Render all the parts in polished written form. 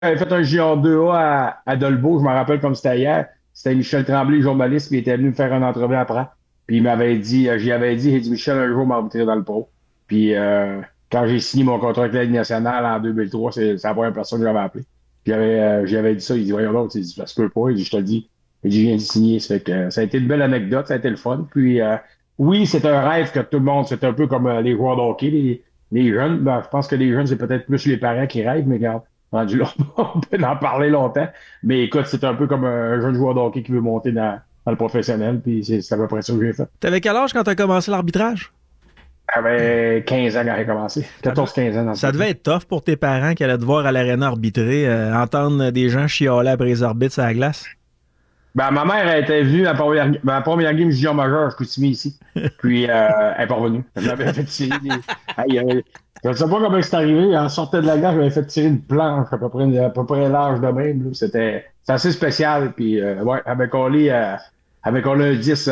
J'avais fait un JR2A à Dolbeau, je me rappelle comme c'était hier. C'était Michel Tremblay, journaliste, qui était venu me faire une entrevue après. Puis il m'avait dit, j'y avais dit, il dit Michel, un jour m'arbitrer dans le pro. Puis quand j'ai signé mon contrat avec la Ligue nationale en 2003, c'est la première personne que j'avais appelé. Puis j'avais dit ça, il dit, voyons l'autre, il dit, ça se peut pas. Il dit, je te le dis. Il dit, je viens de signer. Ça fait que ça a été une belle anecdote, ça a été le fun. Puis oui, c'est un rêve que tout le monde, c'est un peu comme les joueurs de hockey, les jeunes. Ben, je pense que les jeunes, c'est peut-être plus les parents qui rêvent, mais regarde. Rendu là, on peut en parler longtemps. Mais écoute, c'est un peu comme un jeune joueur de hockey qui veut monter dans le professionnel, puis c'est à peu près ça que j'ai fait. T'avais quel âge quand t'as commencé l'arbitrage? J'avais 15 ans quand j'ai commencé. Ça devait, 14-15 ans dans ce ça cas-ci. devait être tough pour tes parents qui allaient te voir à l'aréna arbitrer, entendre des gens chialer après les arbitres sur la glace. Ben, ma mère elle était venue à ma première game junior majeur, je suis ici. Puis, elle est pas revenue. Elle m'avait fait tirer Hey, je ne sais pas comment c'est arrivé. En sortant de la gare, j'avais fait tirer une planche à peu près large de même, là. C'est assez spécial. Puis, ouais, avec collé un 10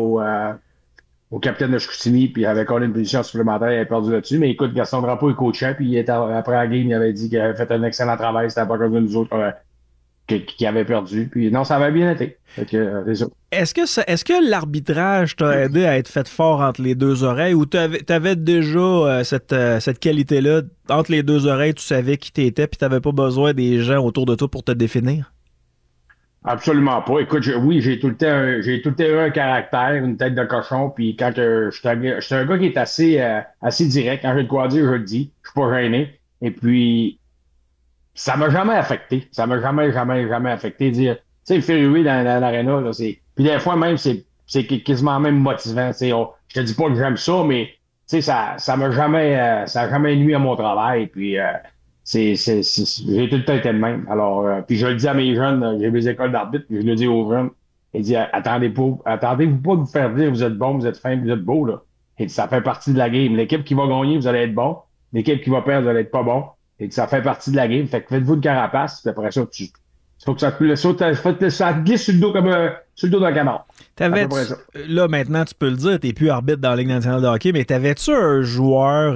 au capitaine de Chicoutimi, puis avec collé une position supplémentaire, il avait perdu là-dessus. Mais écoute, Gaston Drapeau est coachant, puis après la game, il avait dit qu'il avait fait un excellent travail. C'était pas comme nous autres qui avaient perdu. Puis non, ça avait bien été. Fait que, c'est ça. Est-ce que l'arbitrage t'a aidé à être fait fort entre les deux oreilles ou t'avais déjà cette qualité-là entre les deux oreilles, tu savais qui t'étais puis t'avais pas besoin des gens autour de toi pour te définir? Absolument pas. Écoute, oui, j'ai tout le temps eu un caractère, une tête de cochon, puis quand j'étais un gars qui est assez direct. Quand j'ai de quoi dire, je le dis. Je suis pas gêné. Et puis, ça m'a jamais affecté. Ça m'a jamais affecté. Dire, tu sais, le faire huer dans l'aréna, là, puis des fois même, c'est quasiment même motivant. Tu sais, je te dis pas que j'aime ça, mais, tu sais, ça a jamais nuit à mon travail. Puis, j'ai tout le temps été le même. Alors, puis je le dis à mes jeunes, j'ai des écoles d'arbitre, puis je le dis aux jeunes, il dit, attendez-vous pas de vous faire dire, vous êtes bon, vous êtes fin, vous êtes beau, là. Et ça fait partie de la game. L'équipe qui va gagner, vous allez être bon. L'équipe qui va perdre, vous allez être pas bon. Et que ça fait partie de la game. Fait que faites-vous une carapace, puis après ça, faut que ça te glisse sur le dos sur le dos d'un canard. À peu T'avais près ça. là maintenant tu peux le dire, t'es plus arbitre dans la Ligue nationale de hockey, mais t'avais-tu un joueur,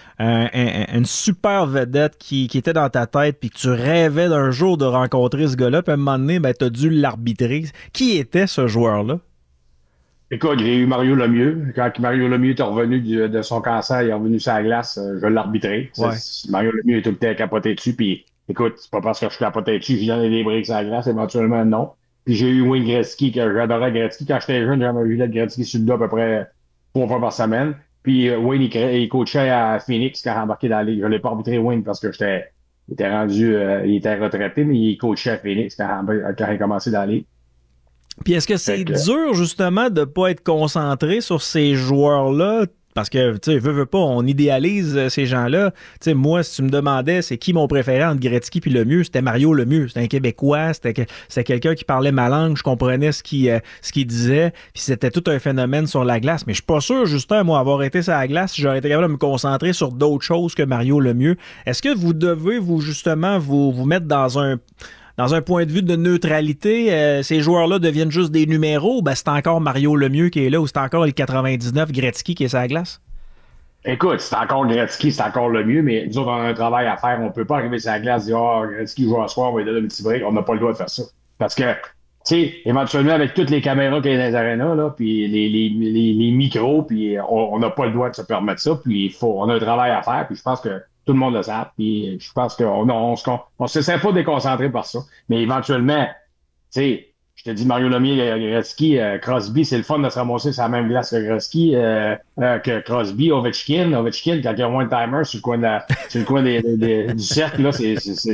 une super vedette qui était dans ta tête puis que tu rêvais d'un jour de rencontrer ce gars-là, puis à un moment donné, ben, t'as dû l'arbitrer. Qui était ce joueur-là? Écoute, j'ai eu Mario Lemieux. Quand Mario Lemieux est revenu de son cancer, il est revenu sur la glace, je l'ai arbitré. Ouais. Mario Lemieux est tout le temps capoté dessus, puis écoute, c'est pas parce que je suis capoté dessus, je lui donne des briques sur la glace, éventuellement non. Puis j'ai eu Wayne Gretzky, que j'adorais Gretzky. Quand j'étais jeune, j'avais vu de Gretzky sur le dos à peu près 3 fois par semaine. Puis Wayne, il coachait à Phoenix quand il a embarqué dans la ligue. Je l'ai pas arbitré Wayne parce que il était rendu, il était retraité, mais il coachait à Phoenix quand il a commencé dans la ligue. Puis est-ce que Fait c'est que, dur justement de pas être concentré sur ces joueurs-là? Parce que, tu sais, veux pas, on idéalise ces gens-là. Tu sais, moi, si tu me demandais c'est qui mon préféré entre Gretzky puis Lemieux, c'était Mario Lemieux. C'était un Québécois, c'était quelqu'un qui parlait ma langue, je comprenais ce qu'il disait, puis c'était tout un phénomène sur la glace. Mais je suis pas sûr, Justin, moi, avoir été sur la glace, j'aurais été capable de me concentrer sur d'autres choses que Mario Lemieux. Est-ce que vous devez, vous, justement, vous mettre dans un point de vue de neutralité, ces joueurs-là deviennent juste des numéros, ben c'est encore Mario Lemieux qui est là ou c'est encore le 99 Gretzky qui est sur la glace? écoute, c'est encore Gretzky, c'est encore le mieux, mais nous autres, on a un travail à faire. On peut pas arriver sur la glace et dire, ah, Gretzky joue à soir, on va lui donner un petit break. On n'a pas le droit de faire ça. Parce que, tu sais, éventuellement, avec toutes les caméras qu'il y a dans les arénas, là, puis les micros, puis on n'a pas le droit de se permettre ça. Puis on a un travail à faire, puis je pense que tout le monde le sait. Puis je pense qu'on se sent pas déconcentré par ça. Mais éventuellement, tu sais, je te dis Mario Lemieux, Gretzky, Crosby, c'est le fun de se ramasser sur la même glace que Gretzky, que Crosby, Ovechkin, quand il y a un one-timer sur le coin sur le coin du cercle, là,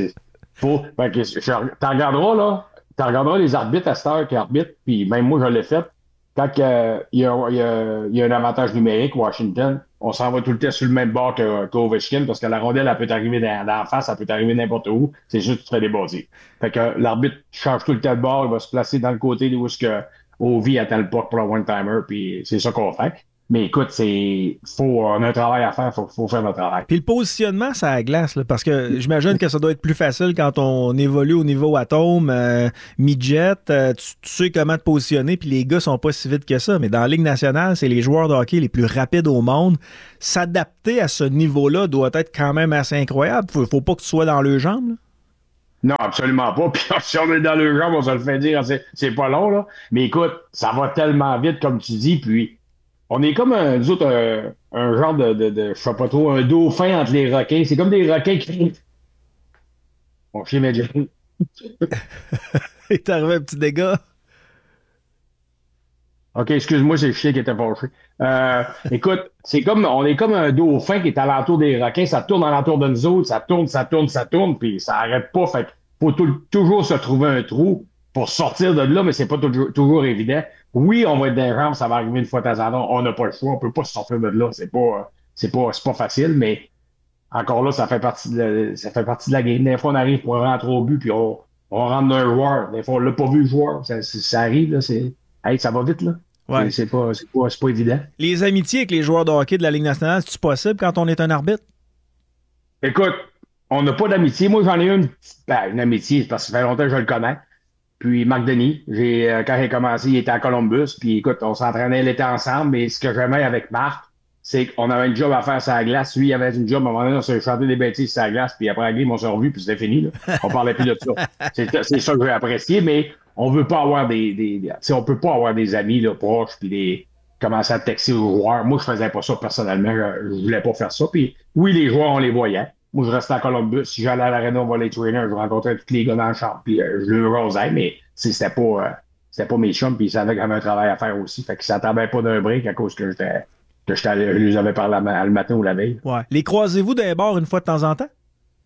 fait que t'en regarderas les arbitres à cette heure qui arbitrent, puis même moi, je l'ai fait. Quand il y a un avantage numérique, Washington, on s'en va tout le temps sur le même bord qu'Ovechkin, parce que la rondelle, elle peut t'arriver dans la face, elle peut t'arriver n'importe où. C'est juste que tu te fais débâtir. Fait que l'arbitre change tout le temps de bord, il va se placer dans le côté où est-ce que Ovi attend le puck pour le one-timer, puis c'est ça qu'on fait. Mais écoute, on a un travail à faire, faut faire notre travail. Puis le positionnement, ça la glace, là, parce que j'imagine que ça doit être plus facile quand on évolue au niveau atome, midget, tu sais comment te positionner, puis les gars sont pas si vite que ça. Mais dans la Ligue nationale, c'est les joueurs de hockey les plus rapides au monde. S'adapter à ce niveau-là doit être quand même assez incroyable. Faut pas que tu sois dans le jambes, là. Non, absolument pas. Puis si on est dans le jambes, on se le fait dire, c'est pas long, là. Mais écoute, ça va tellement vite, comme tu dis, puis on est comme nous autres, un genre je sais pas trop, un dauphin entre les requins. C'est comme des requins qui... Mon chien m'a dit, Il est arrivé un petit dégât. OK, excuse-moi, c'est le chien qui était fâché. Écoute, on est comme un dauphin qui est alentour des requins, ça tourne alentour de nous autres, ça tourne, puis ça arrête pas. Fait qu'il faut toujours se trouver un trou pour sortir de là, mais c'est pas toujours évident. Oui, on va être dans les jambes, ça va arriver une fois de temps en temps. On n'a pas le choix, on peut pas sortir de là. C'est pas facile, mais encore là, ça fait partie de la game. Des fois, on arrive pour rentrer au but, puis on rentre dans un joueur. Des fois, on l'a pas vu le joueur. Ça arrive, là, hey, ça va vite, là. Ouais. C'est pas évident. Les amitiés avec les joueurs de hockey de la Ligue nationale, c'est-tu possible quand on est un arbitre? Écoute, on n'a pas d'amitié. Moi, j'en ai une amitié, parce que ça fait longtemps que je le connais. Puis Marc Denis, quand il a commencé, il était à Columbus. Puis écoute, on s'entraînait l'été ensemble. Mais ce que j'aimais avec Marc, c'est qu'on avait une job à faire sur la glace. Lui, il avait une job. À un moment donné, on s'est chanté des bêtises sur la glace. Puis après la game, on s'est revu, puis c'était fini, là. On parlait plus de ça. C'est ça que j'ai apprécié, mais on veut pas avoir tu sais, on peut pas avoir des amis là, proches, puis commencer à texter aux joueurs. Moi, je faisais pas ça personnellement. Je voulais pas faire ça. Puis oui, les joueurs, on les voyait. Moi, je restais à Columbus. Si j'allais à l'Arena, on va les trainer. Je rencontrais tous les gars dans le champ. Puis je le rosais, mais c'était pas mes chums. Puis ils savaient que j'avais un travail à faire aussi. Fait qu'ils s'attendaient pas d'un break à cause je les avais parlé le matin ou la veille. Ouais. Les croisez-vous d'un bord une fois de temps en temps?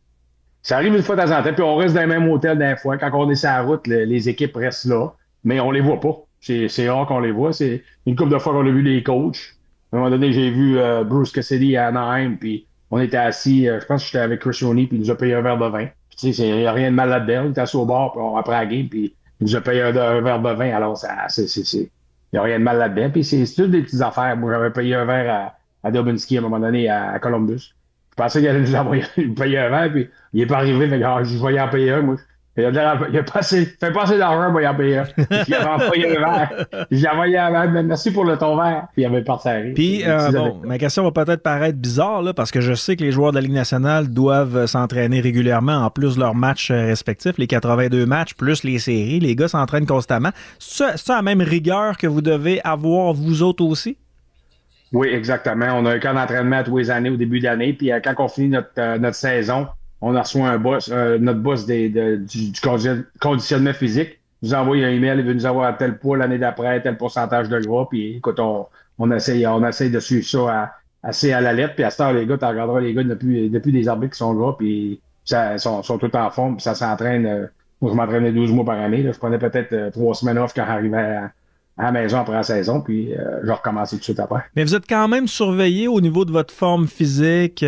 Ça arrive une fois de temps en temps, puis on reste dans le même hôtel d'un fois. Quand on est sur la route, les équipes restent là, mais on les voit pas. C'est rare qu'on les voit. C'est une couple de fois qu'on a vu les coachs. À un moment donné, j'ai vu Bruce Cassidy à Anaheim, puis on était assis, je pense que j'étais avec Chris Rooney, puis il nous a payé un verre de vin. Puis, tu sais, il n'y a rien de mal là-dedans. On était assis au bar, puis après la game, puis il nous a payé un verre de vin. Alors, il n'y a rien de mal là-dedans. Puis c'est toutes des petites affaires. Moi, j'avais payé un verre à Dubinsky à un moment donné à Columbus. Je pensais qu'il allait nous envoyer, nous payer un verre, puis il n'est pas arrivé, mais je voyais en payer un, moi. Il a passé, fait passer d'argent, moi, il en payer un. Il avait envoyé un verre. J'ai envoyé un verre, mais merci pour ton verre. Puis il avait parti à rire. Puis, bon, ma question va peut-être paraître bizarre, là, parce que je sais que les joueurs de la Ligue nationale doivent s'entraîner régulièrement, en plus de leurs matchs respectifs, les 82 matchs, plus les séries. Les gars s'entraînent constamment. C'est la même rigueur que vous devez avoir, vous autres aussi? Oui, exactement. On a un camp d'entraînement à tous les années au début d'année. Puis quand on finit notre saison, on a reçu notre boss du conditionnement physique. Il nous envoie un email, il veut nous avoir à tel poids l'année d'après, tel pourcentage de gras. Puis écoute, on essaye de suivre ça assez à la lettre. Puis à ce temps, les gars, tu regarderas les gars depuis des arbitres qui sont gras, puis sont tout en forme, puis ça s'entraîne. Moi, je m'entraînais 12 mois par année. Là. Je prenais peut-être 3 semaines off quand j'arrivais à la maison après la saison, puis je recommençais tout de suite après. Mais vous êtes quand même surveillé au niveau de votre forme physique,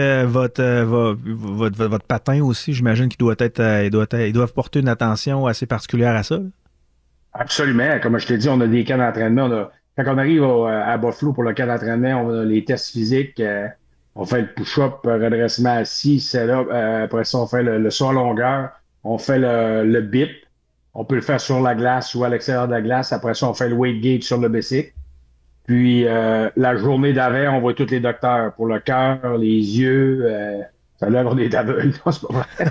votre patin aussi, j'imagine qu'il ils doivent porter une attention assez particulière à ça. Là. Absolument. Comme je t'ai dit, on a des camps d'entraînement. Quand on arrive à Buffalo pour le camp d'entraînement, on a les tests physiques. On fait le push-up, redressement assis, c'est-là. Après ça, on fait le saut à longueur. On fait le bip. On peut le faire sur la glace ou à l'extérieur de la glace. Après ça, on fait le weight gauge sur le bicycle. Puis la journée d'avant, on voit tous les docteurs pour le cœur, les yeux. Ça lève on est aveugle. Non, c'est pas vrai.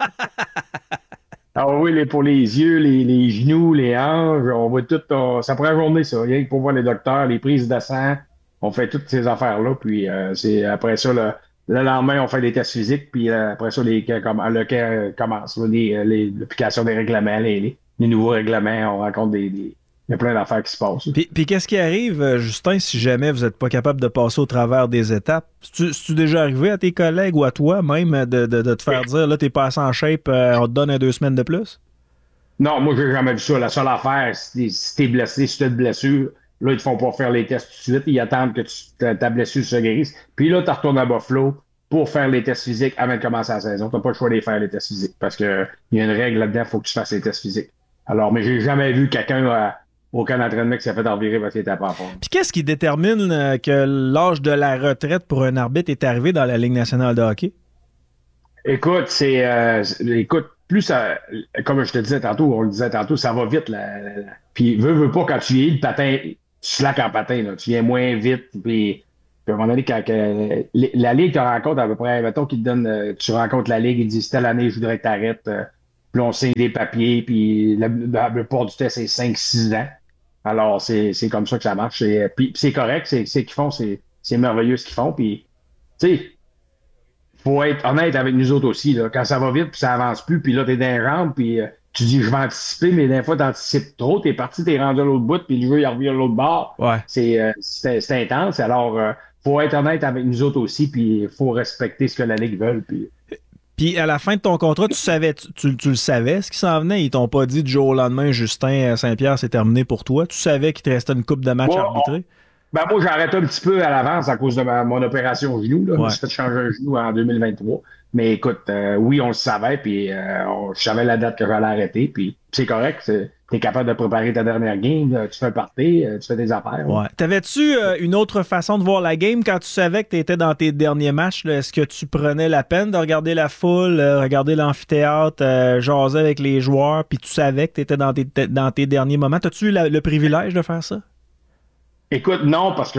Ah oui, pour les yeux, les genoux, les hanches, on voit tout. Ça prend une journée, ça. Rien que pour voir les docteurs, les prises de sang. On fait toutes ces affaires-là. Puis c'est après ça, le lendemain, on fait des tests physiques. Puis après ça, le camp commence. Là, l'application des règlements, les nouveaux règlements. On rencontre il y a plein d'affaires qui se passent. Puis qu'est-ce qui arrive, Justin, si jamais vous n'êtes pas capable de passer au travers des étapes? C'est-tu déjà arrivé à tes collègues ou à toi même de te faire dire, là, t'es pas assez en shape, on te donne 2 semaines de plus? Non, moi, j'ai jamais vu ça. La seule affaire, si t'es blessé, si t'as de blessure, là, ils te font pas faire les tests tout de suite. Ils attendent que ta blessure se guérisse. Puis là, tu retournes à Buffalo pour faire les tests physiques avant de commencer la saison. T'as pas le choix de les faire, les tests physiques, parce que il y a une règle là-dedans, il faut que tu fasses les tests physiques. Alors, mais j'ai jamais vu quelqu'un au camp d'entraînement qui s'est fait envirer parce qu'il était pas en forme. Puis qu'est-ce qui détermine que l'âge de la retraite pour un arbitre est arrivé dans la Ligue nationale de hockey? Écoute, écoute, plus ça, comme je te disais tantôt, on le disait tantôt, ça va vite. Puis veux pas quand tu y es, le patin, tu slack en patin, là, tu viens moins vite. Puis à un moment donné, la Ligue te rencontre à peu près, mettons qu'ils te donne, tu rencontres la Ligue, ils disent telle année, je voudrais que t'arrêtes. Puis on signe des papiers, puis la plupart du temps, c'est 5-6 ans. Alors, c'est comme ça que ça marche. Puis c'est correct, c'est qu'ils font, c'est merveilleux ce qu'ils font. Puis, tu sais, faut être honnête avec nous autres aussi. Là. Quand ça va vite, puis ça avance plus, puis là, t'es dans les rampes, puis tu dis, je vais anticiper, mais des fois, t'anticipes trop, t'es parti, t'es rendu à l'autre bout, puis le jeu, il revient à l'autre bord. Ouais. C'est intense. Alors, faut être honnête avec nous autres aussi, puis il faut respecter ce que la Ligue veut. Puis à la fin de ton contrat, tu le savais, ce qui s'en venait. Ils t'ont pas dit du jour au lendemain, Justin Saint-Pierre, c'est terminé pour toi. Tu savais qu'il te restait une coupe de match arbitré? Ben moi, j'ai arrêté un petit peu à l'avance à cause de mon opération au genou. Là. Je Ouais. me suis fait changer un genou en 2023. Mais écoute, oui, on le savait, puis je savais la date que j'allais arrêter, puis c'est correct. T'es capable de préparer ta dernière game, tu fais un party, tu fais des affaires. Ouais. T'avais-tu une autre façon de voir la game quand tu savais que tu étais dans tes derniers matchs? Est-ce que tu prenais la peine de regarder la foule, regarder l'amphithéâtre, jaser avec les joueurs, puis tu savais que tu étais dans tes derniers moments? T'as-tu eu le privilège de faire ça? Écoute, non, parce que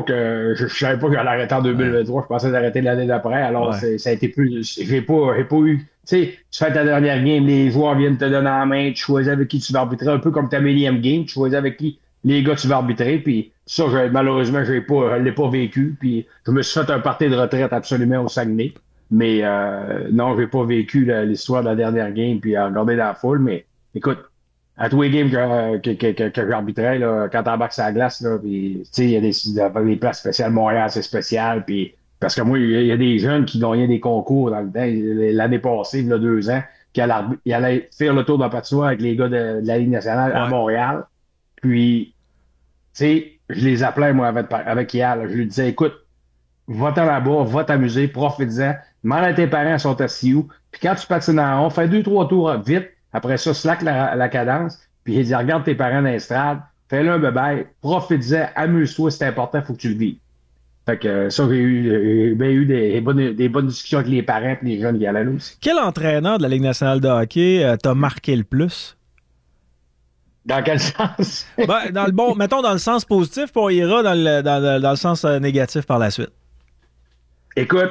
je savais pas que j'allais arrêter en 2023. Je pensais d'arrêter l'année d'après. Alors, ça a été plus. J'ai pas eu. Tu sais, tu fais ta dernière game, les joueurs viennent te donner la main, tu choisis avec qui tu vas arbitrer, un peu comme ta millième game, tu choisis avec qui les gars tu vas arbitrer. Puis ça, malheureusement, je l'ai pas vécu. Puis je me suis fait un party de retraite absolument au Saguenay. Mais non, j'ai pas vécu l'histoire de la dernière game puis à regarder dans la foule. Mais écoute, à tous les games que j'arbitrais, là, quand t'embarques sur la glace, là, puis, tu sais, il y a des places spéciales. Montréal, c'est spécial. Puis, parce que moi, il y a des jeunes qui gagnaient des concours dans le temps. L'année passée, il y a 2 ans, ils allaient faire le tour de la patinoire avec les gars de la Ligue nationale à Montréal. Puis, tu sais, je les appelais, moi, avec Yann. Là. Je lui disais, écoute, va-t'en là-bas, va t'amuser, profite-en. Demande à tes parents, sont assis où. Puis quand tu patines en rond, fais 2-3 tours vite. Après ça, slack la cadence. Puis il dit, regarde tes parents dans l'estrade, fais-le un bébé, profite-en, amuse-toi, c'est important, il faut que tu le vives. Fait que ça, j'ai eu des bonnes discussions avec les parents et les jeunes qui allaient là aussi. Quel entraîneur de la Ligue nationale de hockey t'a marqué le plus? Dans quel sens? Ben, mettons dans le sens positif, puis on ira dans le sens négatif par la suite. Écoute,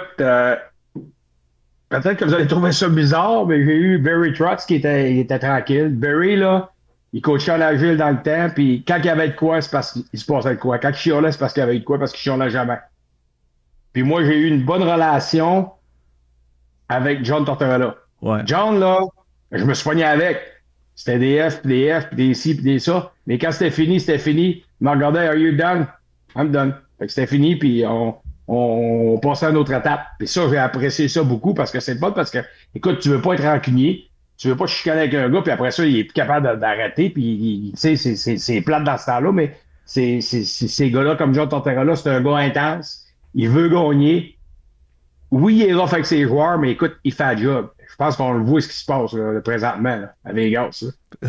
peut-être que vous allez trouver ça bizarre, mais j'ai eu Barry Trotz il était tranquille. Barry, là, il coachait à l'agile dans le temps, puis quand il y avait de quoi, c'est parce qu'il se passait de quoi. Quand il chialait, c'est parce qu'il y avait de quoi, parce qu'il chialait jamais. Puis moi, j'ai eu une bonne relation avec John Tortorella. Ouais. John, là, je me suis pogné avec. C'était des F, puis des F, puis des ci, puis des ça. Mais quand c'était fini, c'était fini. Il me regardait, Are you done? I'm done. Fait que c'était fini, puis on passait à une autre étape. Puis ça, j'ai apprécié ça beaucoup parce que c'est bon, parce que, écoute, tu veux pas être rancunier, tu veux pas chicaner avec un gars, puis après ça, il est plus capable d'arrêter, puis tu sais, c'est plate dans ce temps-là, mais ces gars-là, comme John Tortorella, c'est un gars intense, il veut gagner. Oui, il est rough avec ses joueurs, mais écoute, il fait le job. Je pense qu'on le voit ce qui se passe là, présentement là, à Vegas.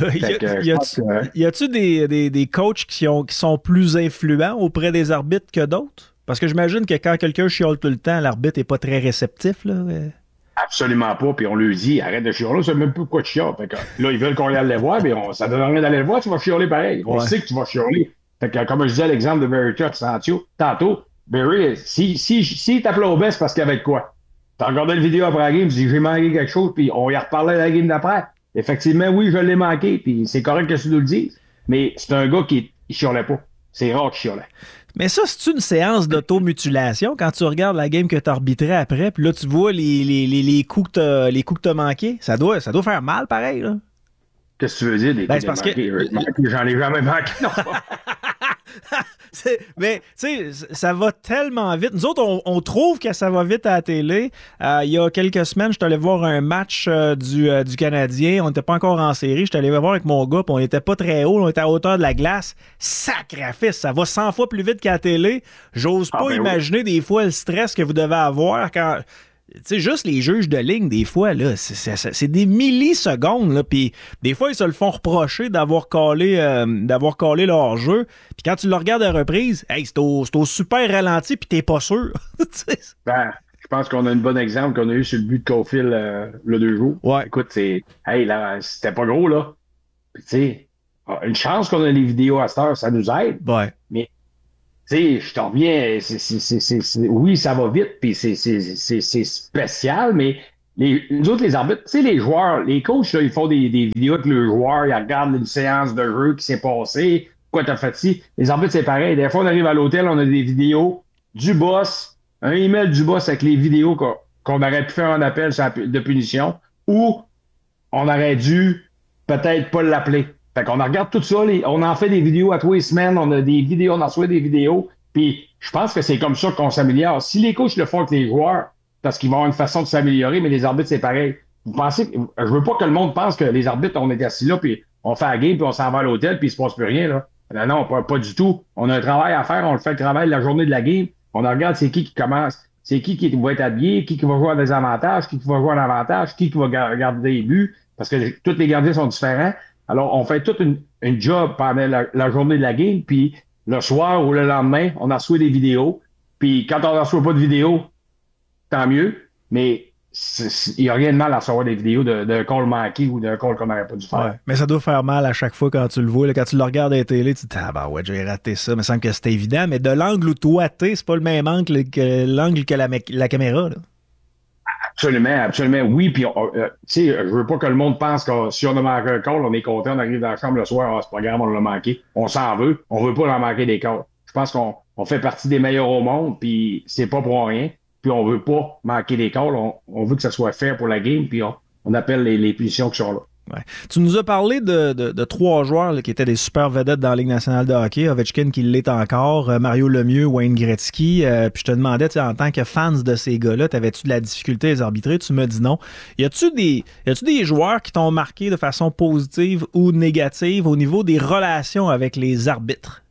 Y a-tu des coachs qui sont plus influents auprès des arbitres que d'autres? Parce que j'imagine que quand quelqu'un chiale tout le temps, l'arbitre n'est pas très réceptif. Là. Absolument pas. Puis on lui dit, arrête de chialer, on sait même pas pourquoi tu chiales. Fait que, là, ils veulent qu'on aille le voir, mais ça donne rien d'aller le voir, tu vas chialer pareil. On sait que tu vas chialer. Fait que, comme je disais l'exemple de Barry Trotz tantôt, Barry, si t'applaudait, c'est parce qu'il y avait de quoi. T'as regardé la vidéo après la game, tu dis, j'ai manqué quelque chose, puis on y a reparlé la game d'après. Effectivement, oui, je l'ai manqué, puis c'est correct que tu nous le dises, mais c'est un gars qui chialait pas. C'est rare qu'il chialait. Mais ça, c'est une séance d'automutilation quand tu regardes la game que tu arbitrais après, puis là, tu vois les coups que t'as manqués. Ça doit faire mal, pareil, là. Qu'est-ce que tu veux dire, des coups manqués? J'en ai jamais manqué, non. Mais, tu sais, ça va tellement vite. Nous autres, on trouve que ça va vite à la télé. Il y a quelques semaines, je suis allé voir un match du Canadien. On n'était pas encore en série. Je suis allé voir avec mon gars, puis on n'était pas très haut. On était à hauteur de la glace. Sacrifice! Ça va 100 fois plus vite qu'à la télé. J'ose pas imaginer des fois le stress que vous devez avoir quand... Tu sais, juste les juges de ligne, des fois, là, c'est des millisecondes, là, puis des fois, ils se le font reprocher d'avoir collé leur jeu, puis quand tu le regardes à reprise, hey, c'est au super ralenti, puis t'es pas sûr. Ben, je pense qu'on a un bon exemple qu'on a eu sur le but de Caulfield le 2 jours. Ouais. Écoute, hey, là, c'était pas gros, là. Puis, tu sais, une chance qu'on a les vidéos à cette heure, ça nous aide. Ouais. Mais, tu sais, je t'en reviens, oui, ça va vite, puis c'est spécial, mais Nous autres, les arbitres, tu sais, les joueurs, les coachs, là, ils font des vidéos avec le joueur, ils regardent une séance de jeu qui s'est passée, pourquoi t'as fait ci. Les arbitres, c'est pareil. Des fois, on arrive à l'hôtel, on a des vidéos du boss, un email du boss avec les vidéos qu'on aurait pu faire un appel de punition, ou on aurait dû peut-être pas l'appeler. Fait qu'on regarde tout ça, on en fait des vidéos à tous les semaines, on a des vidéos, on en reçoit des vidéos, puis je pense que c'est comme ça qu'on s'améliore. Si les coachs le font avec les joueurs, parce qu'ils vont avoir une façon de s'améliorer, mais les arbitres, c'est pareil. Vous pensez je veux pas que le monde pense que les arbitres, on est assis là, puis on fait la game, puis on s'en va à l'hôtel, puis il se passe plus rien, là. Non, non, pas du tout. On a un travail à faire, on le fait le travail la journée de la game. On regarde c'est qui commence, c'est qui va être habillé, qui va jouer à des avantages, qui va jouer en avantage, qui va garder des buts, parce que tous les gardiens sont différents. Alors, on fait toute une job pendant la journée de la game, puis le soir ou le lendemain, on a reçu des vidéos. Puis quand on ne reçoit pas de vidéos, tant mieux, mais il n'y a rien de mal à recevoir des vidéos d'un call manqué ou d'un call qu'on n'aurait pas dû faire. Ouais, mais ça doit faire mal à chaque fois quand tu le vois. Là, quand tu le regardes à la télé, tu te dis « Ah ben ouais, j'ai raté ça. » Il me semble que c'était évident. Mais de l'angle où toi t'es, c'est pas le même angle que l'angle que la caméra. Là. Absolument, absolument. Oui, puis tu sais, je veux pas que le monde pense que si on a manqué un call, on est content, on arrive dans la chambre le soir, c'est pas grave, on l'a manqué. On s'en veut. On veut pas en manquer des calls. Je pense qu'on fait partie des meilleurs au monde, puis c'est pas pour rien. Puis on veut pas manquer des calls. On veut que ça soit fair pour la game, puis on appelle les punitions qui sont là. Ouais. Tu nous as parlé de trois joueurs là, qui étaient des super vedettes dans la Ligue nationale de hockey. Ovechkin qui l'est encore, Mario Lemieux, Wayne Gretzky. Puis je te demandais, en tant que fans de ces gars-là, t'avais-tu de la difficulté à les arbitrer? Tu me dis non. Y a-tu des joueurs qui t'ont marqué de façon positive ou négative au niveau des relations avec les arbitres?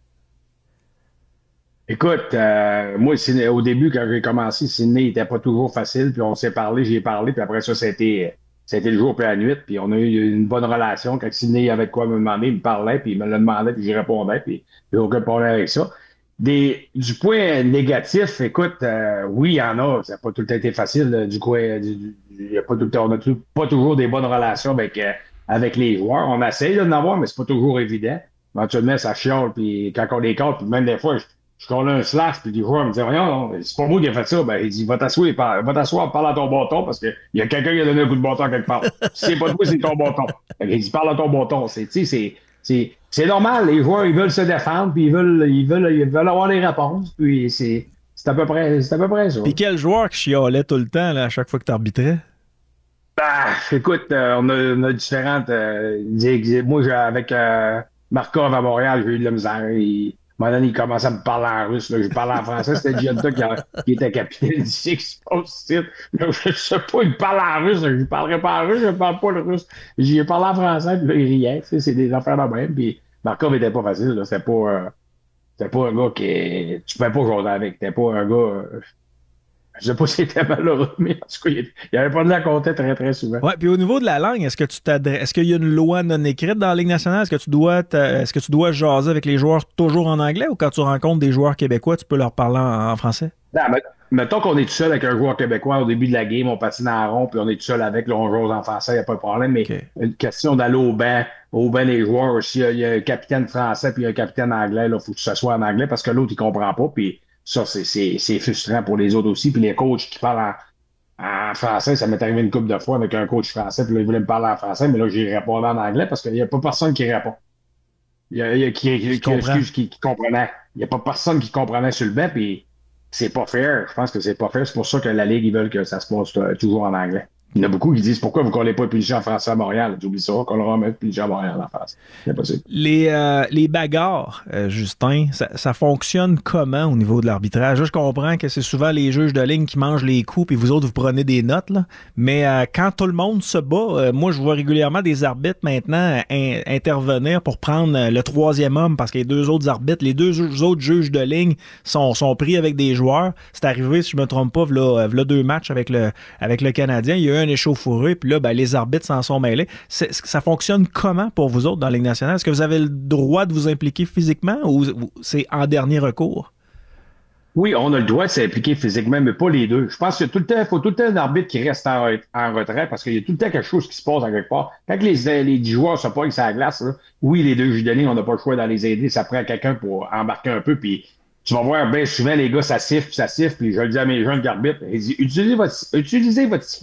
Écoute, moi, au début, quand j'ai commencé, Sidney n'était pas toujours facile, puis on s'est parlé, j'ai parlé, puis après ça, c'était le jour puis la nuit, puis on a eu une bonne relation. Quand Sidney avait de quoi me demander, il me parlait, puis il me le demandait, puis j'y répondais, puis j'ai aucun problème avec ça. Du point négatif, écoute, oui, il y en a, ça n'a pas tout le temps été facile. Y a pas tout le temps, on n'a pas toujours des bonnes relations avec les joueurs. On essaye d'en avoir, mais c'est pas toujours évident. Éventuellement, ça chiale, puis quand on les compte, puis même des fois, je colle un slash, puis les joueurs me disent, voyons, c'est pas moi qui ai fait ça. Ben, il dit, va t'asseoir, parle à ton bâton, parce qu'il y a quelqu'un qui a donné un coup de bâton quelque part. Si c'est pas toi, c'est ton bâton. Il dit, parle à ton bâton. C'est normal, les joueurs, ils veulent se défendre, puis ils veulent avoir des réponses, puis c'est à peu près ça. Puis quel joueur qui chialait tout le temps, là, à chaque fois que tu arbitrais? Écoute, on a différentes, moi, avec Markov à Montréal, j'ai eu de la misère. À un moment donné, il commençait à me parler en russe. Là. Je parlais en français. C'était Gianna qui était capitaine d'ici, qui se passe ici. Je sais pas, il parle en russe. Je ne parlerai pas en russe, je ne parle pas le russe. J'y parlé en français, puis là, il riait. C'est des affaires de même. Puis Markov n'était pas facile. C'était pas un gars qui. Tu ne pouvais pas jouer avec. C'était pas un gars. Je sais pas si c'était malheureux, mais en tout cas, il avait pas de la compter très, très souvent. Ouais, puis au niveau de la langue, est-ce qu'il y a une loi non écrite dans la Ligue nationale? Est-ce que tu dois jaser avec les joueurs toujours en anglais ou quand tu rencontres des joueurs québécois, tu peux leur parler en français? Non, mettons qu'on est tout seul avec un joueur québécois au début de la game, on patine en rond, puis on est tout seul avec, là, on joue en français, il n'y a pas de problème, mais une question d'aller au banc les joueurs aussi, il y a un capitaine français puis un capitaine anglais, il faut que ce soit en anglais parce que l'autre, il comprend pas, puis ça, c'est frustrant pour les autres aussi. Puis les coachs qui parlent en français, ça m'est arrivé une couple de fois avec un coach français, puis là, il voulait me parler en français, mais là, j'ai répondu en anglais parce qu'il n'y a pas personne qui répond. Qui comprenait. Il n'y a pas personne qui comprenait sur le banc, puis c'est pas fair. Je pense que c'est pas fair. C'est pour ça que la Ligue, ils veulent que ça se passe toujours en anglais. Il y en a beaucoup qui disent pourquoi vous ne collez pas punition en français à Montréal. J'oublie ça, qu'on leur met punition à Montréal en France. C'est possible. Les bagarres, Justin, ça fonctionne comment au niveau de l'arbitrage? Je comprends que c'est souvent les juges de ligne qui mangent les coups puis vous autres, vous prenez des notes. Là. Mais quand tout le monde se bat, moi, je vois régulièrement des arbitres maintenant intervenir pour prendre le troisième homme parce que les deux autres arbitres, les deux autres juges de ligne sont pris avec des joueurs. C'est arrivé, si je me trompe pas, v'là 2 matchs avec le Canadien. Il y a eu un échauffouré, puis là, les arbitres s'en sont mêlés. Ça fonctionne comment pour vous autres dans la Ligue nationale? Est-ce que vous avez le droit de vous impliquer physiquement ou c'est en dernier recours? Oui, on a le droit de s'impliquer physiquement, mais pas les deux. Je pense qu'il faut tout le temps un arbitre qui reste en retrait parce qu'il y a tout le temps quelque chose qui se passe à quelque part. Quand les joueurs se pognent sur la glace, là, oui, les deux juges de ligne, on n'a pas le choix d'aller les aider. Ça prend quelqu'un pour embarquer un peu, puis tu vas voir bien souvent les gars, ça siffle, puis je le dis à mes jeunes arbitres, utilisez votre sifflette.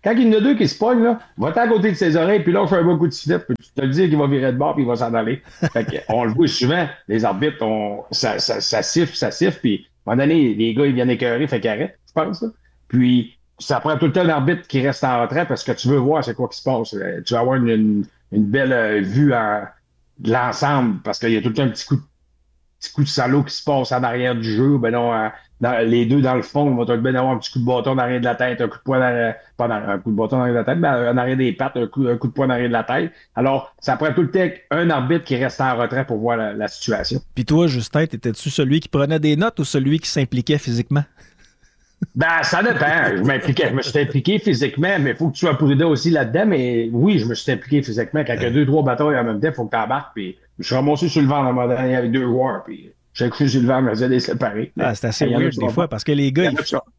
Quand il y en a deux qui se pognent, là, va-t'en à côté de ses oreilles, puis là, on fait un bon coup de sifflet, puis tu te le dis qu'il va virer de bord, puis il va s'en aller. Fait que, on le voit souvent, les arbitres, ça siffle, puis à un moment donné, les gars, ils viennent écœurer, fait qu'ils arrêtent, je pense. Là. Puis, ça prend tout le temps un arbitre qui reste en retrait parce que tu veux voir c'est quoi qui se passe. Tu vas avoir une belle vue de l'ensemble parce qu'il y a tout le temps un petit coup de salaud qui se passe en arrière du jeu. Ben non, les deux dans le fond, ils vont te bien avoir un petit coup de bâton en arrière de la tête, un coup de poing pas un coup de bâton en arrière de la tête, mais en arrière des pattes, un coup de poing en arrière de la tête. Alors, ça prend tout le temps un arbitre qui reste en retrait pour voir la situation. Puis toi, Justin, étais-tu celui qui prenait des notes ou celui qui s'impliquait physiquement? Ben, ça dépend. Je me suis impliqué physiquement, mais il faut que tu sois prudent aussi là-dedans. Mais oui, je me suis impliqué physiquement. Quand il y a deux, trois batailles en même temps, il faut que tu embarques. Puis je suis remonté sur le ventre à un moment donné avec deux joueurs. Puis j'ai couché sur le ventre, je me disais de les séparer. Ah, c'est assez weird des fois parce que les gars,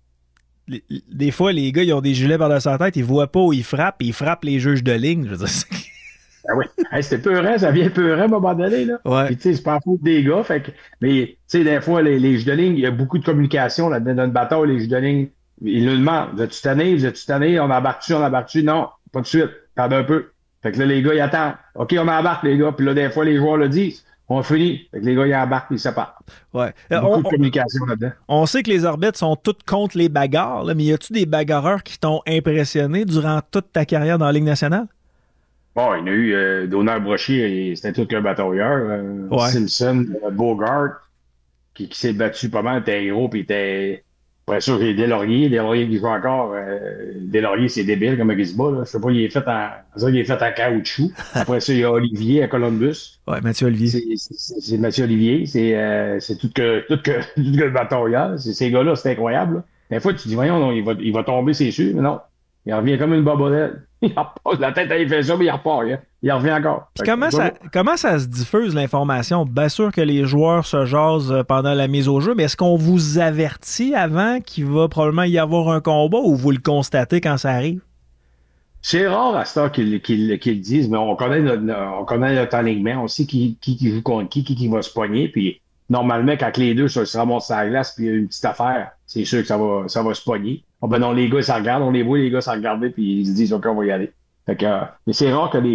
des fois, les gars, ils ont des gilets par-dessus la tête, ils voient pas où ils frappent, et ils frappent les juges de ligne. Je veux dire, Ah oui. Hey, c'était peurant, ça vient peurant à un moment donné, là. ouais. Puis, tu sais, c'est pas en faute des gars. Fait que, mais, tu sais, des fois, les juges de ligne, il y a beaucoup de communication là-dedans dans une bataille. Les juges de ligne, ils nous demandent, vous-tu tanné, on embarque-tu? Non, pas de suite. Attends un peu. Fait que là, les gars, ils attendent. OK, on embarque, les gars. Puis là, des fois, les joueurs le disent. On finit. Fait que les gars, ils embarquent, puis ils séparent. Ouais. Beaucoup de communication là-dedans. On sait que les arbitres sont tous contre les bagarres, là, mais y a-tu des bagarreurs qui t'ont impressionné durant toute ta carrière dans la Ligue nationale? Bon, il y en a eu Donald Brochy, c'était tout qu'un batailleur. Ouais. Simpson, Bogart, qui s'est battu pas mal, était héros, puis était. Après ça, j'ai Deslauriers qui joue encore. Deslauriers, c'est débile comme il se bat, là. Je sais pas, il est fait en caoutchouc. Après ça, il y a Olivier à Columbus. Ouais, Mathieu Olivier. C'est Mathieu Olivier. C'est tout que le batailleur. Ces gars-là, c'est incroyable, là. Des fois, tu te dis, voyons, non, il va tomber, c'est sûr, mais non. Il revient comme une bobodelle. Il repart, la tête, il fait ça, mais il repart. Il revient encore. Puis comment ça se diffuse l'information? Bien sûr que les joueurs se jasent pendant la mise au jeu, mais est-ce qu'on vous avertit avant qu'il va probablement y avoir un combat ou vous le constatez quand ça arrive? C'est rare à ce temps qu'ils le disent, mais on connaît notre alignement. On sait qui joue contre qui va se pogner. Puis normalement, quand les deux se ramassent à la glace puis il y a une petite affaire, c'est sûr que ça va se pogner. Oh, ben non, les gars, ils s'en regardent, on les voit, les gars s'en regarder, puis ils se disent, OK, on va y aller. Fait que, mais c'est rare que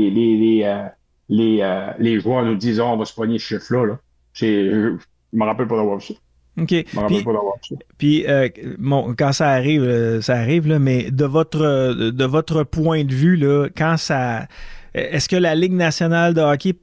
les joueurs nous disent, oh, on va se pogner ce chiffre-là. Là. Je me rappelle pas d'avoir vu ça. OK. Je me rappelle pas d'avoir vu ça. Puis, quand ça arrive, là, mais de votre point de vue, là, est-ce que la Ligue nationale de hockey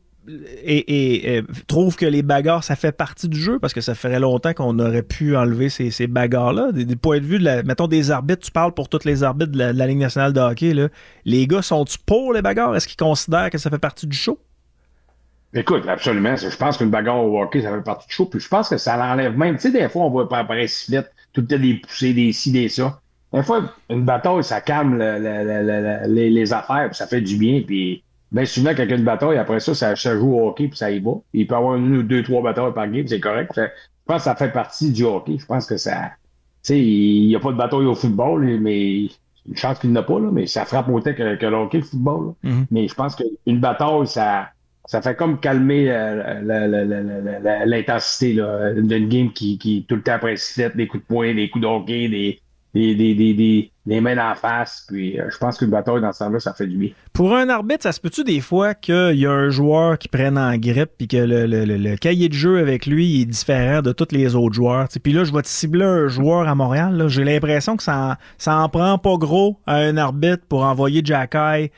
trouve que les bagarres, ça fait partie du jeu? Parce que ça ferait longtemps qu'on aurait pu enlever ces bagarres-là. Des points de vue, mettons des arbitres, tu parles pour tous les arbitres de la Ligue nationale de hockey, là. Les gars, sont-ils pour les bagarres? Est-ce qu'ils considèrent que ça fait partie du show? Écoute, absolument. Je pense qu'une bagarre au hockey, ça fait partie du show. Puis je pense que ça l'enlève même. Tu sais, des fois, on voit après sifflet, tout le temps des poussées, des ci, des ça. Des fois, une bataille, ça calme les affaires, puis ça fait du bien. Puis bien souvent, quand il y a une bataille, après ça, ça joue au hockey, puis ça y va. Il peut y avoir une ou deux, trois batailles par game, c'est correct. Je pense que ça fait partie du hockey. Je pense que ça. Tu sais, il n'y a pas de bataille au football, mais une chance qu'il n'y en a pas, là, mais ça frappe autant que le hockey, le football. Mm-hmm. Mais je pense qu'une bataille, ça fait comme calmer l'intensité d'une game qui tout le temps après sifflette, des coups de poing, des coups de hockey, des mains en face. Puis je pense qu'une bataille dans ce temps-là, ça fait du bien. Pour un arbitre, ça se peut-tu des fois qu'il y a un joueur qui prenne en grippe puis que le cahier de jeu avec lui est différent de tous les autres joueurs? Puis là, je vais te cibler un joueur à Montréal. Là. J'ai l'impression que ça en prend pas gros à un arbitre pour envoyer Jacky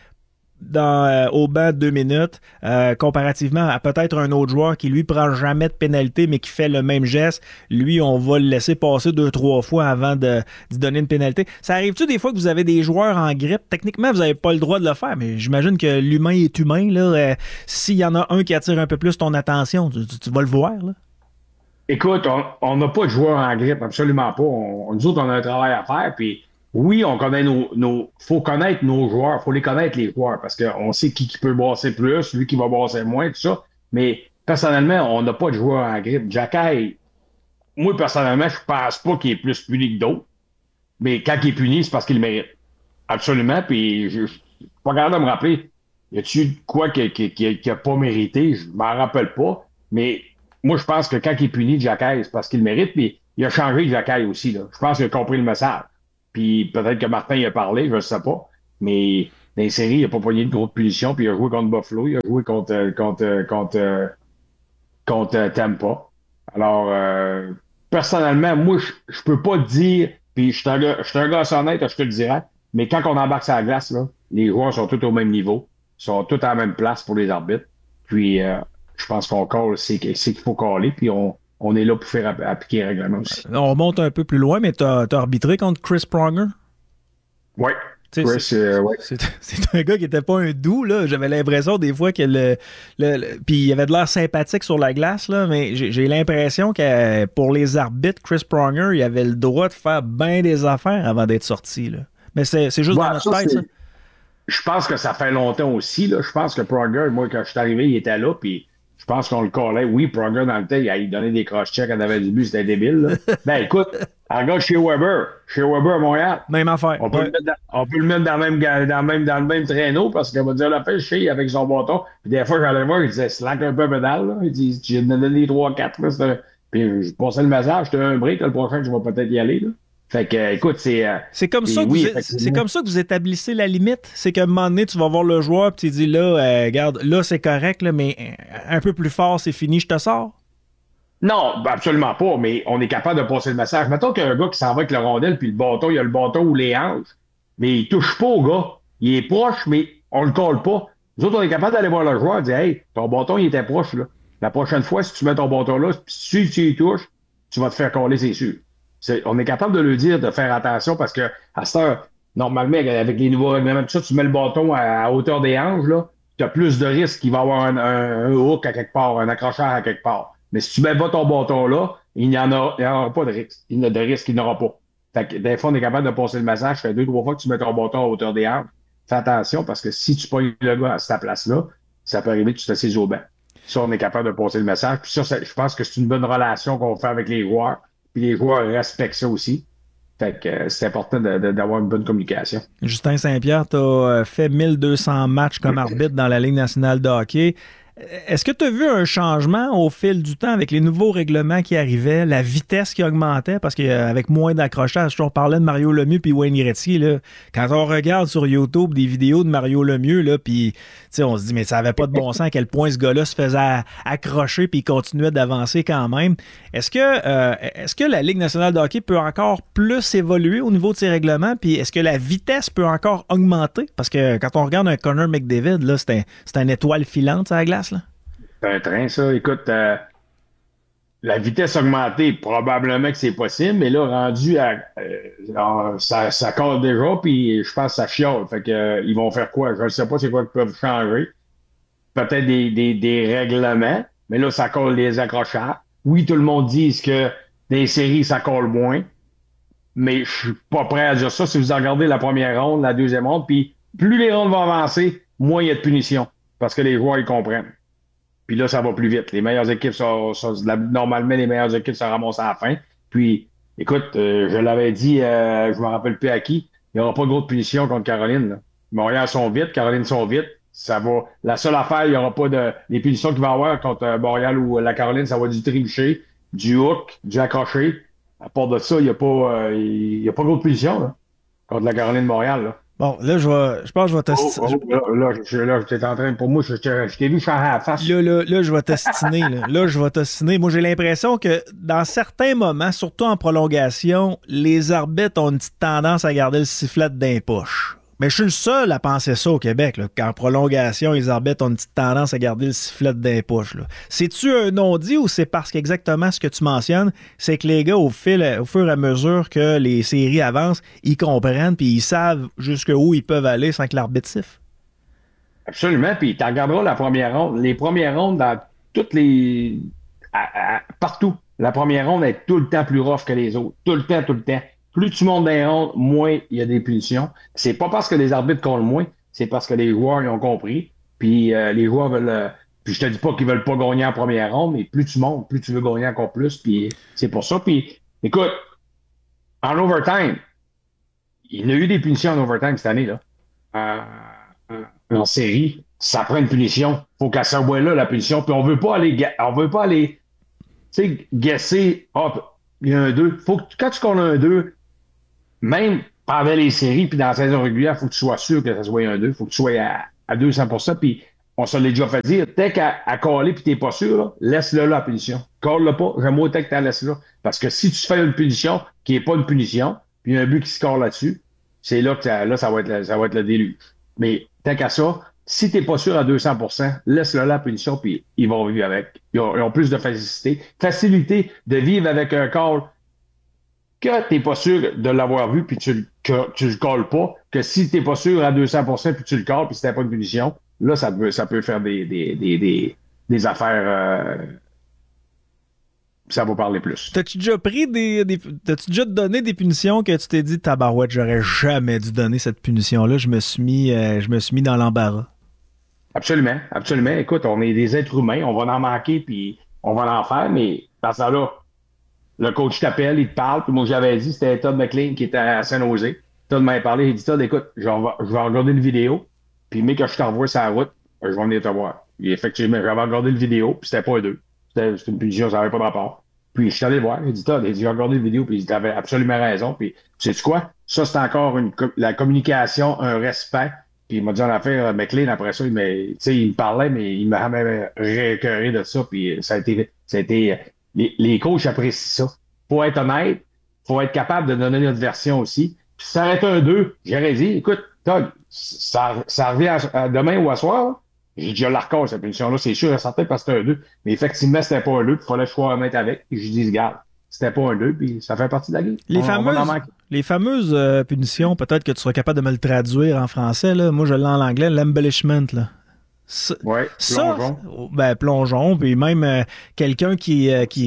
au banc de 2 minutes, comparativement à peut-être un autre joueur qui lui prend jamais de pénalité mais qui fait le même geste. Lui, on va le laisser passer 2-3 fois avant d'y donner une pénalité. Ça arrive-tu des fois que vous avez des joueurs en grippe? Techniquement, vous n'avez pas le droit de le faire, mais j'imagine que l'humain est humain. Là. S'il y en a un qui attire un peu plus ton attention, tu vas le voir. Là. Écoute, on n'a pas de joueurs en grippe, absolument pas. Nous autres, on a un travail à faire, puis oui, on connaît faut connaître nos joueurs, faut les connaître les joueurs, parce qu'on sait qui peut brasser plus, celui qui va brasser moins, tout ça. Mais personnellement, on n'a pas de joueurs en grippe. Jacky, moi personnellement, je pense pas qu'il est plus puni que d'autres. Mais quand il est puni, c'est parce qu'il le mérite. Absolument. Puis je suis pas capable de me rappeler. Y a-tu de quoi qu'il a pas mérité? Je m'en rappelle pas. Mais moi, je pense que quand il est puni, Jacky, c'est parce qu'il le mérite. Puis il a changé Jacky aussi. Là. Je pense qu'il a compris le message. Puis peut-être que Martin y a parlé, je ne sais pas. Mais dans les séries, il n'a pas pogné de grosse punition, puis il a joué contre Buffalo, il a joué contre Tampa. Alors, personnellement, moi, je peux pas te dire, puis je suis un gars assez honnête, je te le dirais, mais quand on embarque sur la glace, là, les joueurs sont tous au même niveau, sont tous à la même place pour les arbitres. Puis, je pense qu'on colle, c'est qu'il faut coller, puis on est là pour faire appliquer les règlements aussi. On remonte un peu plus loin, mais t'as arbitré contre Chris Pronger? Oui. Chris, ouais. C'est un gars qui était pas un doux, là. J'avais l'impression des fois que puis il avait de l'air sympathique sur la glace, là, mais j'ai l'impression que pour les arbitres, Chris Pronger, il avait le droit de faire bien des affaires avant d'être sorti, là. Mais c'est juste dans notre tête, ça. Je pense que ça fait longtemps aussi, là. Je pense que Pronger, moi, quand je suis arrivé, il était là, puis je pense qu'on le collait. Oui, Pronger, dans le temps, il donnait des cross-checks quand il avait du but, c'était débile, là. Ben, écoute, regarde chez Weber à Montréal. Même affaire. On peut, on peut le mettre dans le même traîneau parce qu'il va dire la pêche chez avec son bâton. Puis des fois, j'allais voir, il disait slack un peu pédale, là. Il dit, j'ai donné les 3-4, là. Puis je passais le message, je te donne un break, là, le prochain, je vais peut-être y aller, là. Fait que, écoute, c'est comme ça que oui, c'est comme ça que vous établissez la limite. C'est qu'à un moment donné, tu vas voir le joueur puis tu dis là, regarde, là c'est correct, là, mais un peu plus fort, c'est fini, je te sors. Non, ben absolument pas, mais on est capable de passer le message. Mettons qu'il y a un gars qui s'en va avec le rondelle puis le bâton, il y a le bâton ou les hanches, mais il touche pas au gars. Il est proche, mais on le colle pas. Nous autres, on est capable d'aller voir le joueur et dire hey, ton bâton, il était proche, là. La prochaine fois, si tu mets ton bâton là, puis si tu y touches, tu vas te faire coller, c'est sûr. On est capable de le dire, de faire attention parce que à cette heure, normalement, avec les nouveaux règlements, tout ça, tu mets le bâton à hauteur des hanches, là, tu as plus de risques qu'il va y avoir un hook à quelque part, un accrocheur à quelque part. Mais si tu mets pas ton bâton là, il n'y en aura pas de risque. Il n'y a de risque qu'il n'aura pas. Fait que des fois, on est capable de passer le message. Ça fait 2-3 fois que tu mets ton bâton à hauteur des hanches. Fais attention parce que si tu pognes le gars à cette place-là, ça peut arriver que tu t'assises au banc. Ça, on est capable de passer le message. Puis ça, je pense que c'est une bonne relation qu'on fait avec les joueurs. Puis les joueurs respectent ça aussi. Fait que c'est important d'avoir une bonne communication. Justin Saint-Pierre, tu as fait 1200 matchs comme arbitre dans la Ligue nationale de hockey. Est-ce que tu as vu un changement au fil du temps avec les nouveaux règlements qui arrivaient, la vitesse qui augmentait? Parce qu'avec moins d'accrochage, on parlait de Mario Lemieux puis Wayne Gretzky, là, quand on regarde sur YouTube des vidéos de Mario Lemieux, là, puis on se dit, mais ça n'avait pas de bon sens à quel point ce gars-là se faisait accrocher puis il continuait d'avancer quand même. Est-ce que la Ligue nationale de hockey peut encore plus évoluer au niveau de ses règlements? Puis est-ce que la vitesse peut encore augmenter? Parce que quand on regarde un Connor McDavid, là, c'est une étoile filante à la glace. Là. C'est un train, ça. Écoute, la vitesse augmentée, probablement que c'est possible, mais là, rendu à. Ça colle déjà, puis je pense que ça chiale. Fait que, ils vont faire quoi? Je ne sais pas c'est quoi qu'ils peuvent changer. Peut-être des règlements, mais là, ça colle les accrochages. Oui, tout le monde dit que dans les séries, ça colle moins, mais je suis pas prêt à dire ça. Si vous regardez la première ronde, la deuxième ronde, puis plus les rondes vont avancer, moins il y a de punitions, parce que les joueurs, ils comprennent. Puis là, ça va plus vite. Les meilleures équipes normalement, les meilleures équipes se ramassent à la fin. Puis, écoute, je l'avais dit, je me rappelle plus à qui, il n'y aura pas de grosse punition contre Caroline. Là. Montréal sont vite, Caroline sont vite. Ça va. La seule affaire, il n'y aura pas de. Les punitions qu'il va y avoir contre Montréal ou la Caroline, ça va être du trébuché, du hook, du accroché. À part de ça, il n'y a pas il y a pas de grosse punition là, contre la Caroline de Montréal. Là. Bon, là, je pense que je vais t'ostiner. Là, j'étais en train, pour moi, je t'ai vu changer à la face. Là, je vais t'ostiner. Là, je vais t'ostiner. Moi, j'ai l'impression que dans certains moments, surtout en prolongation, les arbitres ont une petite tendance à garder le sifflet d'un poche. Mais je suis le seul à penser ça au Québec, là, qu'en prolongation, les arbitres ont une petite tendance à garder le sifflet d'un poche. C'est-tu un non-dit ou c'est parce qu'exactement ce que tu mentionnes, c'est que les gars, au fur et à mesure que les séries avancent, ils comprennent puis ils savent jusqu'où ils peuvent aller sans que l'arbitre siffle? Absolument, puis tu regarderas la première ronde. Les premières rondes dans toutes les... partout. La première ronde est tout le temps plus rough que les autres. Tout le temps, tout le temps. Plus tu montes dans les rondes, moins il y a des punitions. C'est pas parce que les arbitres comptent moins, c'est parce que les joueurs ils ont compris. Puis les joueurs veulent. Puis je te dis pas qu'ils veulent pas gagner en première ronde, mais plus tu montes, plus tu veux gagner encore plus. Puis c'est pour ça. Puis écoute, en overtime, il y a eu des punitions en overtime cette année, là. En série, ça prend une punition. Faut qu'elle soit là, la punition. Puis on veut pas aller, tu sais, guesser. Hop, il y a un 2. Faut que quand tu connais un 2, même pendant les séries, puis dans la saison régulière, il faut que tu sois sûr que ça soit un 2. Il faut que tu sois à 200%. Puis on se l'a déjà fait dire, dès qu'à caller puis t'es pas sûr, là, laisse-le là, la punition. Call-le pas, j'aime autant que tu la laisses là. Parce que si tu fais une punition qui n'est pas une punition, puis un but qui score là-dessus, c'est là que là, ça va être le déluge. Mais tant qu'à ça, si t'es pas sûr à 200%, laisse-le là, la punition, puis ils vont vivre avec. Ils ont plus de facilité de vivre avec un call que tu n'es pas sûr de l'avoir vu puis que tu le colles pas, que si tu n'es pas sûr à 200% puis tu le colles puis c'était pas une punition, là, ça peut faire des affaires, ça va parler plus. T'as-tu déjà pris t'as-tu déjà donné des punitions que tu t'es dit, tabarouette, j'aurais jamais dû donner cette punition-là, je me suis mis dans l'embarras? Absolument, absolument. Écoute, on est des êtres humains, on va en manquer puis on va en faire, mais dans ça là, le coach t'appelle, il te parle, puis moi j'avais dit, c'était Todd McLean qui était à Saint-Nosé. Todd m'avait parlé, il dit, Todd, écoute, je vais regarder une vidéo, puis mais que je t'envoie sur la route, je vais venir te voir. Et effectivement, j'avais regardé une vidéo, puis c'était pas un 2. C'était une punition, ça n'avait pas de rapport. Puis je suis allé le voir, il dit, Todd, il dit, j'ai regardé une vidéo, puis il avait absolument raison, puis sais-tu quoi? Ça, c'est encore la communication, un respect. Puis il m'a dit en affaire, McLean, après ça, il me parlait, mais il m'a même récœuré de ça, puis ça a été les coachs apprécient ça. Faut être honnête, faut être capable de donner notre version aussi. Puis si ça aurait été un 2, j'aurais dit, écoute, Todd, ça revient à demain ou à soir, là. J'ai dit, je la recolle, cette punition-là, c'est sûr et certain parce que c'était un 2. Mais effectivement, c'était pas un 2, puis il fallait que je sois honnête avec. Puis je dis, regarde, c'était pas un 2, puis ça fait partie de la game. Les fameuses punitions, peut-être que tu seras capable de me le traduire en français, là. Moi, je l'ai en anglais, l'embellishment, là. Ouais, plongeon. Plongeon, puis même quelqu'un qui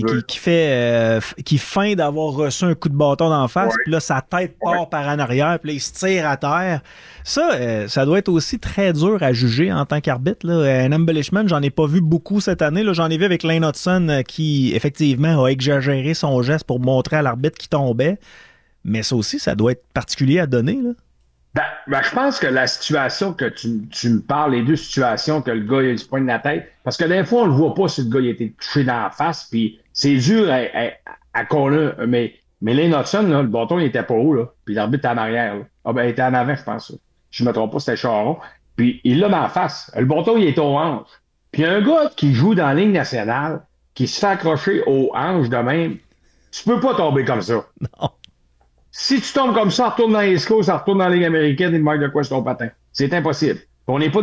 feint d'avoir reçu un coup de bâton d'en face, puis là, sa tête part par en arrière, puis là, il se tire à terre. Ça doit être aussi très dur à juger en tant qu'arbitre, là. Un embellishment, j'en ai pas vu beaucoup cette année, là. J'en ai vu avec Lane Hudson, qui, effectivement, a exagéré son geste pour montrer à l'arbitre qu'il tombait. Mais ça aussi, ça doit être particulier à donner, là. Je pense que la situation que tu me parles, les deux situations que le gars il se poigne la tête, parce que des fois, on le voit pas si le gars il a été touché dans la face, puis c'est dur à coller, mais Lane Hudson, là, le bâton, il était pas haut, là, puis l'arbitre était en arrière, là. Ah ben, il était en avant, je pense. Je me trompe pas, c'était Charon. Puis il l'a dans la face. Le bâton, il est au hanche. Puis un gars qui joue dans la Ligue nationale, qui se fait accrocher au hanche de même, tu peux pas tomber comme ça. Non. Si tu tombes comme ça, retourne dans les schools, ça retourne dans la Ligue américaine, il manque de quoi sur ton patin. C'est impossible. On n'est pas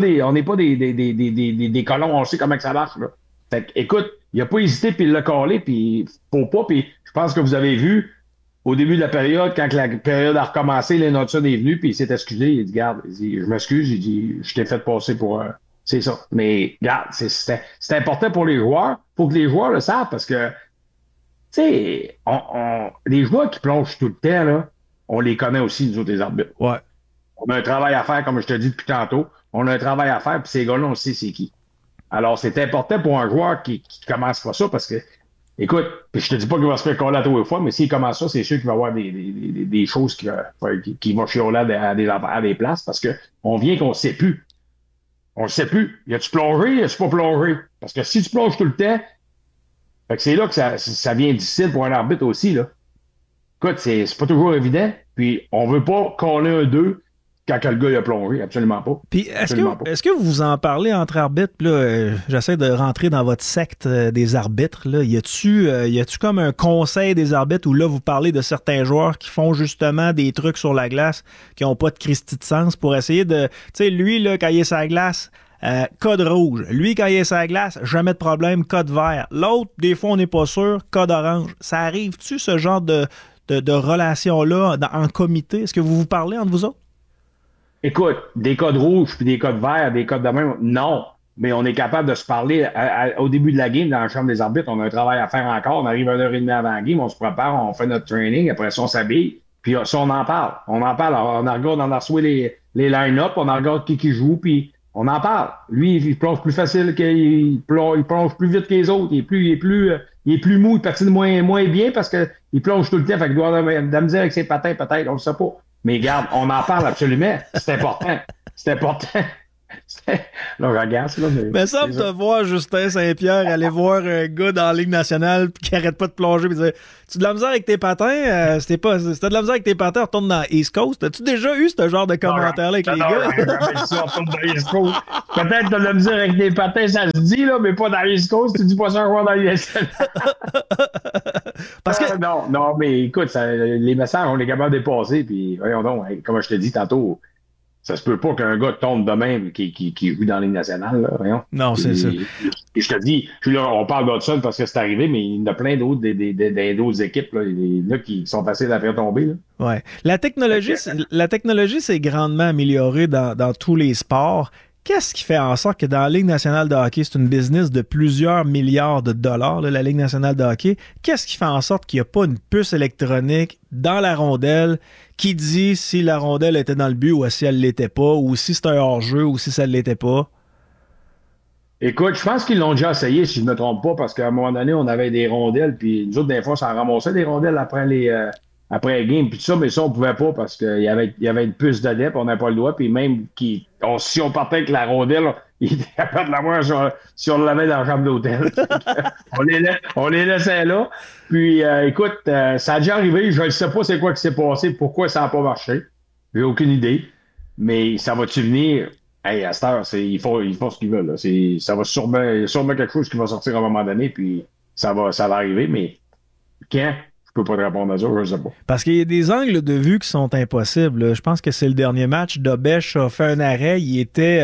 des colons, on sait comment que ça marche, là. Fait que, écoute, il a pas hésité, puis il l'a collé, puis faut pas, puis je pense que vous avez vu, au début de la période, quand la période a recommencé, Lane Hudson est venu, puis il s'est excusé, il dit, garde, il dit, je m'excuse, il dit, je t'ai fait passer pour c'est ça. Mais, garde, c'est important pour les joueurs. Faut que les joueurs le savent, parce que tu sais, les joueurs qui plongent tout le temps, là, on les connaît aussi, nous autres, les arbitres. Ouais. On a un travail à faire, comme je te dis depuis tantôt. On a un travail à faire, puis ces gars-là, on sait c'est qui. Alors, c'est important pour un joueur qui commence pas ça, parce que, écoute, puis je te dis pas qu'il va se faire coller à tous les fois, mais s'il commence ça, c'est sûr qu'il va y avoir des choses qui vont chialer à des places, parce que on vient qu'on sait plus. On le sait plus. Y a-tu plongé, y a-tu pas plongé? Parce que si tu plonges tout le temps, fait que c'est là que ça vient difficile pour un arbitre aussi, là. Écoute, c'est pas toujours évident. Puis, on veut pas coller un 2 quand le gars il a plongé. Absolument pas. Puis, est-ce que vous en parlez entre arbitres? Puis là, j'essaie de rentrer dans votre secte des arbitres. Là. Y a-tu comme un conseil des arbitres où là, vous parlez de certains joueurs qui font justement des trucs sur la glace qui n'ont pas de Christi de sens pour essayer de... Tu sais, lui, là, quand il est sur la glace... code rouge. Lui, quand il est sur la glace, jamais de problème, code vert. L'autre, des fois, on n'est pas sûr, code orange. Ça arrive-tu, ce genre de relation-là en comité? Est-ce que vous vous parlez entre vous autres? Écoute, des codes rouges puis des codes verts, des codes de même, non. Mais on est capable de se parler au début de la game dans la chambre des arbitres. On a un travail à faire encore. On arrive 1h30 avant la game, on se prépare, on fait notre training. Après ça, on s'habille. Puis ça, on en parle. On en parle. Alors, on regarde, on a reçu les line-up, on regarde qui joue, puis on en parle. Lui, il plonge plus facile il plonge plus vite que les autres. Il est plus mou, il patine moins bien parce que il plonge tout le temps. Fait qu'il doit avoir de la misère avec ses patins, peut-être, on le sait pas. Mais regarde, on en parle absolument. C'est important. C'est important. Là, je regarde ça, là, Mais ça me te voir Justin Saint-Pierre aller voir un gars dans la Ligue nationale qui arrête pas de plonger et dire tu as de la misère avec tes patins, si t'as de la misère avec tes patins, retourne dans East Coast. As-tu déjà eu ce genre de commentaire-là avec les gars? Peut-être que t'as de la misère avec tes patins, ça se dit, là, mais pas dans East Coast, tu dis pas ça encore dans l'USL. Parce que... Non, mais écoute, les messages, on est capable de dépasser, puis voyons donc, comme je te dis tantôt, ça se peut pas qu'un gars tombe de même qui joue dans la Ligue nationale, là, voyons. Non, c'est ça. Et je te dis, là, on parle d'Hudson parce que c'est arrivé, mais il y en a plein d'autres, d'autres équipes, là, qui sont faciles à faire tomber, là. Ouais. La technologie, s'est grandement améliorée dans tous les sports. Qu'est-ce qui fait en sorte que dans la Ligue nationale de hockey, c'est une business de plusieurs milliards de dollars, là, la Ligue nationale de hockey? Qu'est-ce qui fait en sorte qu'il n'y a pas une puce électronique dans la rondelle qui dit si la rondelle était dans le but ou si elle ne l'était pas, ou si c'est un hors-jeu ou si ça ne l'était pas? Écoute, je pense qu'ils l'ont déjà essayé, si je ne me trompe pas, parce qu'à un moment donné, on avait des rondelles, puis nous autres, des fois, ça en ramassait des rondelles après les games, puis tout ça, mais ça, on pouvait pas parce qu'il y avait une puce de dep, on n'avait pas le droit, puis même si on partait avec la rondelle, il était capable de l'avoir si on l'avait dans la chambre d'hôtel. on les laissait là. Puis, écoute, ça a déjà arrivé, je ne sais pas c'est quoi qui s'est passé, pourquoi ça n'a pas marché. J'ai aucune idée. Mais ça va-tu venir? Hey, à cette heure, ils font ce qu'ils veulent, là. Ça va sûrement quelque chose qui va sortir à un moment donné, puis ça va arriver, mais quand? Je peux pas te répondre à ça, je sais pas. Parce qu'il y a des angles de vue qui sont impossibles, là. Je pense que c'est le dernier match. Dobèche a fait un arrêt. Il était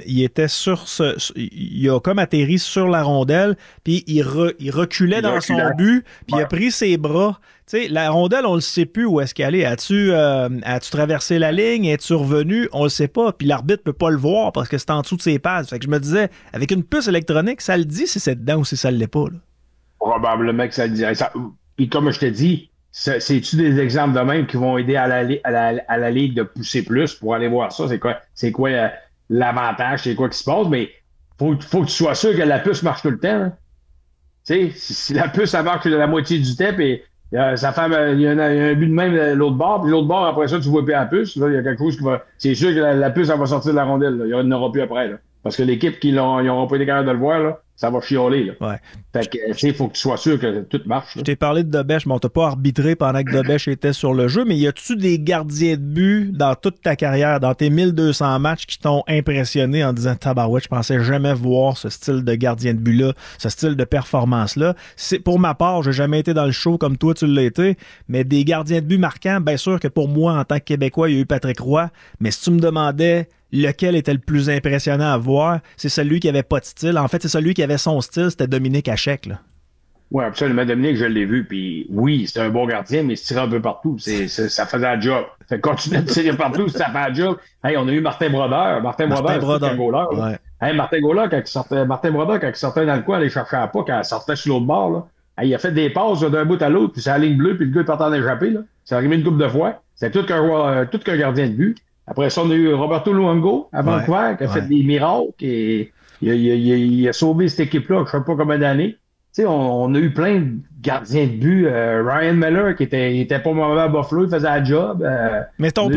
il a comme atterri sur la rondelle, puis il reculait dans son but, puis il a pris ses bras. Tu sais, la rondelle, on le sait plus où est-ce qu'elle est. As-tu traversé la ligne? Es-tu revenu? On le sait pas. Puis l'arbitre peut pas le voir parce que c'est en dessous de ses pads. Fait que je me disais, avec une puce électronique, ça le dit si c'est dedans ou si ça l'est pas, là. Probablement que ça le dirait. Puis comme je te dis, c'est-tu des exemples de même qui vont aider à la Ligue de pousser plus pour aller voir ça? C'est quoi l'avantage? C'est quoi qui se passe? Mais faut que tu sois sûr que la puce marche tout le temps, hein. Tu sais, si la puce, ça marche la moitié du temps, puis ça fait, il y a un but de même de l'autre bord, puis l'autre bord, après ça, tu vois plus la puce. Là, il y a quelque chose qui va. C'est sûr que la puce, elle va sortir de la rondelle. Là. Il n'y en aura plus après. Là. Parce que l'équipe ils n'auront pas été capables de le voir, là, ça va chialer. Là. Ouais. Fait que, il faut que tu sois sûr que tout marche. Je t'ai parlé de Dobèche, mais on t'a pas arbitré pendant que Dobèche était sur le jeu, mais y a-tu des gardiens de but dans toute ta carrière, dans tes 1200 matchs qui t'ont impressionné en disant tabarouette, je pensais jamais voir ce style de gardien de but-là, ce style de performance-là. Pour ma part, j'ai jamais été dans le show comme toi tu l'as été, mais des gardiens de but marquants, bien sûr que pour moi, en tant que Québécois, il y a eu Patrick Roy, mais si tu me demandais lequel était le plus impressionnant à voir, c'est celui qui avait pas de style. En fait, c'est celui qui avait son style, c'était Dominique Hachek, là. Oui, absolument. Dominique, je l'ai vu, puis oui, c'était un bon gardien, mais il se tirait un peu partout. Ça faisait un job. Fait continuer de tirer partout, ça fait un job. Hey, on a eu Martin Brodeur. Martin Brodeur, c'est un goaler. Ouais. Hey, Martin Brodeur, quand il sortait dans le coin, aller chercher la puck, quand il sortait sur l'autre bord, là, hey, il a fait des passes d'un bout à l'autre, puis c'est la ligne bleue, puis le gars est parti en échapper. Là. Ça arrivé une couple de fois. C'est tout qu'un gardien de but. Après ça, on a eu Roberto Luongo à Vancouver, qui a fait des miracles. Et il a sauvé cette équipe-là, je ne sais pas combien d'années. Tu sais, on a eu plein de gardiens de but. Ryan Miller, qui était pas mauvais à Buffalo, il faisait la job. Mais ton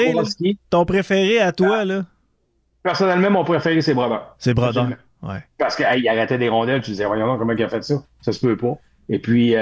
préféré à toi, là? Personnellement, mon préféré, c'est Brodeur. C'est Brodeur, ouais. Parce qu'il arrêtait des rondelles, tu disais, voyons donc, comment il a fait ça? Ça se peut pas. Et puis,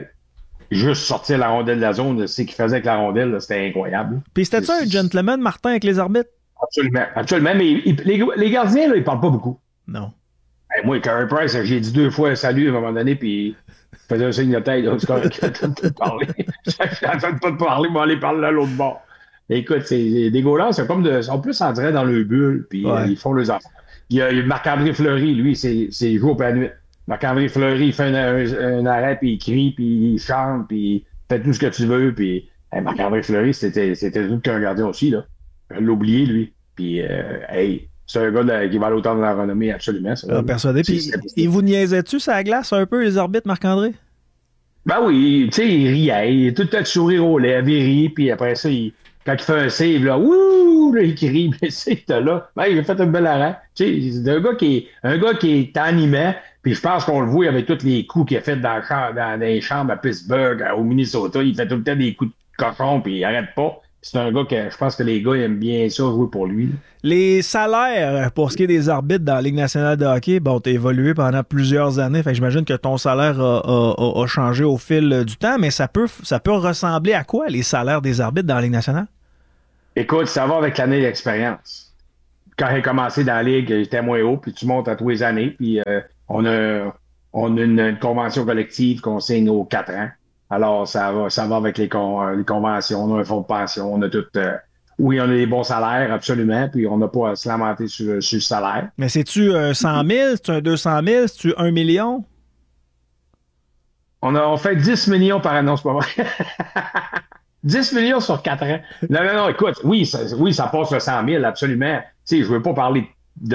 juste sortir la rondelle de la zone, c'est qu'il faisait avec la rondelle, là, c'était incroyable. Puis c'était ça un gentleman, Martin, avec les arbitres? Absolument. Mais les gardiens, là, ils parlent pas beaucoup. Non. Hey, moi, Carey Price, j'ai dit 2 fois salut à un moment donné, puis il faisait un signe de tête. C'est correct, de parler. J'arrête pas de parler, mais aller parler à l'autre bord. Écoute, des goalers, c'est comme sont plus en dirait dans le bulle, puis ils font leurs enfants. Il y a Marc-André Fleury, lui, c'est joue au nuit. Marc-André Fleury, il fait un arrêt, puis il crie, puis il chante, puis il fait tout ce que tu veux. Puis Marc-André Fleury, c'était tout qu'un gardien aussi, là. Je l'ai oublié, lui. Puis, c'est un gars qui va à l'autant de la renommée, absolument. Ça, persuadé. Puis, il vous niaisait-tu sur la glace un peu, les arbitres, Marc-André? Ben oui, tu sais, il riait. Il a tout le temps de sourire aux lèvres, il rit, puis après ça, quand il fait un save, là, ouh, là, il crie, mais c'est là. Ben, il a fait un bel arrêt. Tu sais, c'est un gars qui est animé. Puis je pense qu'on le voit avec tous les coups qu'il a fait dans les chambres à Pittsburgh, au Minnesota. Il fait tout le temps des coups de cochon, puis il arrête pas. c'est un gars que je pense que les gars aiment bien ça jouer pour lui. Les salaires, pour ce qui est des arbitres dans la Ligue nationale de hockey, bon, t'as évolué pendant plusieurs années, fait que j'imagine que ton salaire a changé au fil du temps, mais ça peut ressembler à quoi, les salaires des arbitres dans la Ligue nationale? Écoute, ça va avec l'année d'expérience. Quand j'ai commencé dans la Ligue, j'étais moins haut, puis tu montes à tous les années, puis on a une convention collective qu'on signe aux 4 ans. Alors, ça va avec les conventions, on a un fonds de pension, on a tout. Oui, on a des bons salaires, absolument, puis on n'a pas à se lamenter sur le salaire. Mais c'est-tu un 100 000, c'est-tu un 200 000, c'est-tu 1 million? On fait 10 millions par année, c'est pas vrai. 10 millions sur 4 ans. Non, non, non, écoute, oui, ça passe le 100 000, absolument. Tu sais, je veux pas parler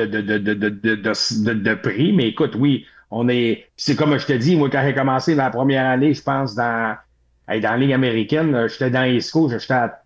de prix, mais écoute, oui, c'est comme je te dis, moi, quand j'ai commencé la première année, je pense, dans la Ligue américaine, j'étais dans ESCO, j'étais à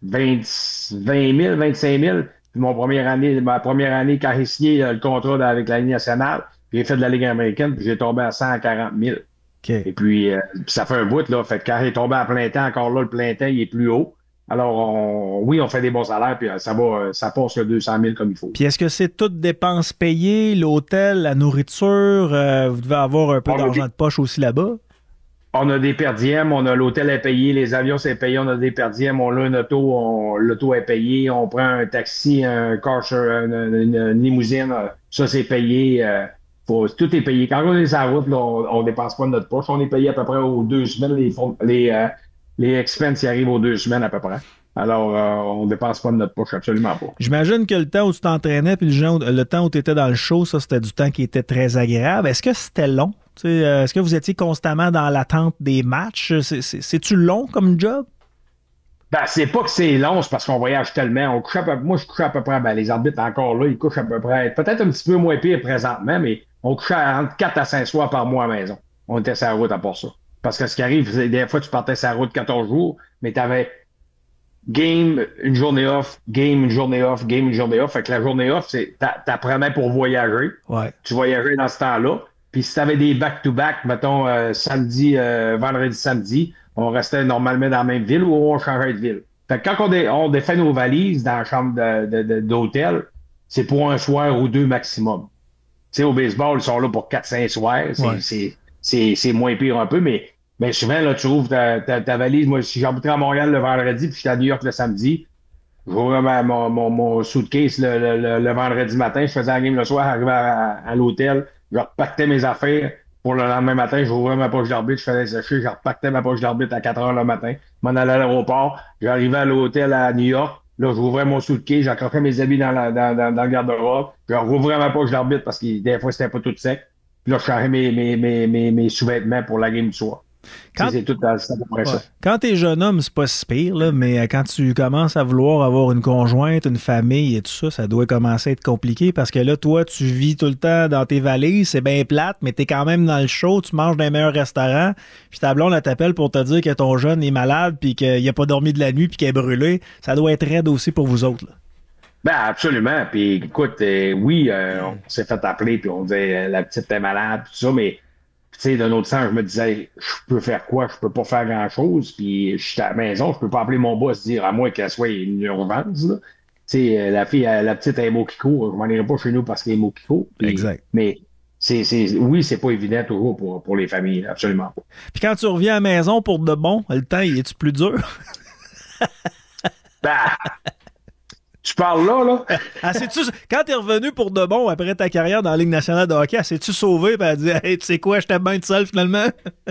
20 000, 25 000. Puis ma première année, quand j'ai signé le contrat avec la Ligue nationale, puis j'ai fait de la Ligue américaine, puis j'ai tombé à 140 000. OK. Et puis, ça fait un bout, là. Fait que quand il est tombé à plein temps, encore là, le plein temps, il est plus haut. Alors, oui, on fait des bons salaires, puis ça passe le 200 000 comme il faut. Puis est-ce que c'est toutes dépenses payées, l'hôtel, la nourriture? Vous devez avoir un peu d'argent de poche aussi là-bas? On a des per diem, on a l'hôtel est payé, les avions c'est payé, on a des per diem, on a une auto, l'auto est payée, on prend un taxi, un car, une limousine, ça c'est payé. Tout est payé. Quand on est sur la route, là, on dépense pas de notre poche. On est payé à peu près aux 2 semaines. Les expenses y arrivent aux 2 semaines à peu près. Alors, on dépense pas de notre poche, absolument pas. J'imagine que le temps où tu t'entraînais puis le temps où tu étais dans le show, ça, c'était du temps qui était très agréable. Est-ce que c'était long? Est-ce que vous étiez constamment dans l'attente des matchs? C'est-tu long comme job? Ben, c'est pas que c'est long, c'est parce qu'on voyage tellement. Moi, je couche à peu près, ben, les arbitres encore là, ils couchent à peu près, peut-être un petit peu moins pire présentement, mais on couche entre 4 à 5 soirs par mois à la maison. On était sur la route à part ça. Parce que ce qui arrive, c'est des fois, tu partais sur la route 14 jours, mais tu avais game, une journée off, game, une journée off, game, une journée off. Fait que la journée off, t'apprenais pour voyager. Ouais. Tu voyageais dans ce temps-là. Puis si t'avais des back-to-back, mettons, vendredi, samedi, on restait normalement dans la même ville ou on changeait de ville. Fait que quand on défait nos valises dans la chambre d'hôtel, c'est pour un soir ou deux maximum. Tu sais, au baseball, ils sont là pour 4-5 soirs. C'est moins pire un peu, mais souvent, là, tu ouvres ta valise. Moi, si j'habitais à Montréal le vendredi, puis j'étais à New York le samedi, j'ouvrais mon suitcase le vendredi matin, je faisais la game le soir, j'arrivais à l'hôtel, je repactais mes affaires. Pour le lendemain matin, j'ouvrais ma poche d'arbitre, je faisais sécher, je repactais ma poche d'arbitre à 4 heures le matin, je m'en allais à l'aéroport, j'arrivais à l'hôtel à New York, là, j'ouvrais mon suitcase, j'accrochais mes habits dans le garde-robe, je rouvrais ma poche d'arbitre parce que des fois, c'était pas tout sec. Puis là, je changeais mes sous-vêtements pour la game du soir. C'est tout à peu près ça. Quand t'es jeune homme, c'est pas si pire, là, mais quand tu commences à vouloir avoir une conjointe, une famille et tout ça, ça doit commencer à être compliqué parce que là, toi, tu vis tout le temps dans tes valises, c'est bien plate, mais t'es quand même dans le show, tu manges dans les meilleurs restaurants, puis ta blonde, elle t'appelle pour te dire que ton jeune est malade, puis qu'il a pas dormi de la nuit, puis qu'il est brûlé. Ça doit être raide aussi pour vous autres, là. Ben, absolument. Puis, écoute, oui, on s'est fait appeler, puis on disait la petite est malade, tout ça, mais, tu sais, d'un autre sens, je me disais, je peux faire quoi? Je peux pas faire grand-chose, puis je suis à la maison, je peux pas appeler mon boss dire, à moins qu'elle soit une urgence, là. Tu sais, la fille, la petite est mot qui court, je m'en irai pas chez nous parce qu'elle est mot qui court. Exact. Mais, oui, c'est pas évident toujours pour les familles, absolument pas. Puis quand tu reviens à la maison pour de bon, le temps, il est-tu plus dur? Ben, tu parles là? Quand t'es revenu pour de bon après ta carrière dans la Ligue nationale de hockey, as-tu sauvé et elle dit hey, tu sais quoi, j'étais bien tout seul finalement?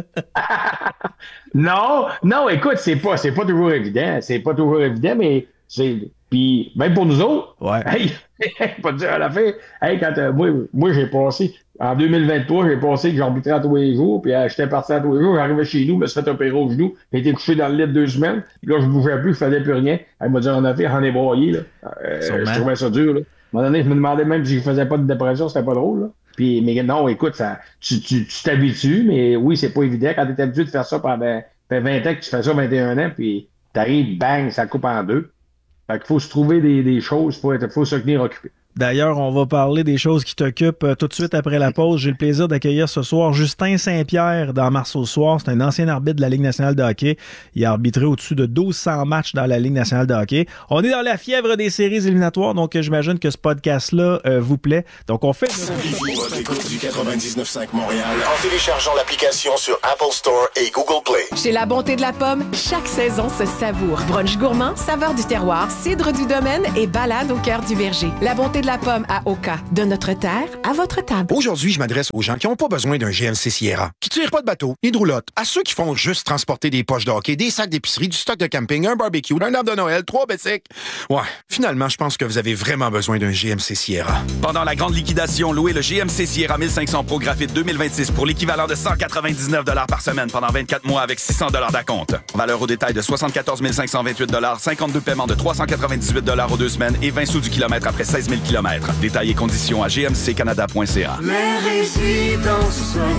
Non, écoute, c'est pas toujours évident. C'est pas toujours évident, mais puis même pour nous autres, ouais. Hey, pas te dire à la fin, hey, quand moi j'ai passé en 2023, j'ai passé que j'arbitrais à tous les jours, puis j'étais parti à tous les jours, j'arrivais chez nous, je me suis fait opérer au genou, j'ai été couché dans le lit 2 semaines, puis là je bougeais plus, je faisais plus rien. Elle m'a dit en affaire, j'en ai broyé, là. Je trouvais ça dur, là. À un moment donné, je me demandais même si je faisais pas de dépression, c'était pas drôle, là. Puis, mais non, écoute, tu t'habitues, mais oui, c'est pas évident. Quand tu es habitué de faire ça pendant 20 ans, que tu fais ça 21 ans, puis t'arrives, bang, ça coupe en deux. Fait qu'il faut se trouver des choses, faut se tenir occupé. D'ailleurs, on va parler des choses qui t'occupent tout de suite après la pause. J'ai le plaisir d'accueillir ce soir Justin Saint-Pierre dans Marceau Soir. C'est un ancien arbitre de la Ligue nationale de hockey. Il a arbitré au-dessus de 1200 matchs dans la Ligue nationale de hockey. On est dans la fièvre des séries éliminatoires, donc j'imagine que ce podcast-là vous plaît. Donc on fait... Votre écoute du 99.5 Montréal en téléchargeant l'application sur Apple Store et Google Play. Chez La Bonté de la Pomme, chaque saison se savoure. Brunch gourmand, saveur du terroir, cidre du domaine et balade au cœur du verger. La Bonté de la Pomme à Oka. De notre terre à votre table. Aujourd'hui, je m'adresse aux gens qui n'ont pas besoin d'un GMC Sierra, qui tirent pas de bateau, ni de roulotte, à ceux qui font juste transporter des poches de hockey, des sacs d'épicerie, du stock de camping, un barbecue, un arbre de Noël, 3 bicycles. Ouais, finalement, je pense que vous avez vraiment besoin d'un GMC Sierra. Pendant la grande liquidation, louez le GMC Sierra 1500 Pro Graphite 2026 pour l'équivalent de 199 $ par semaine pendant 24 mois avec 600 $ d'acompte. Valeur au détail de 74 528 $, 52 paiements de 398 $ aux 2 semaines et 20 sous du kilomètre après 16 000 km. Détails et conditions à gmccanada.ca. Les résidences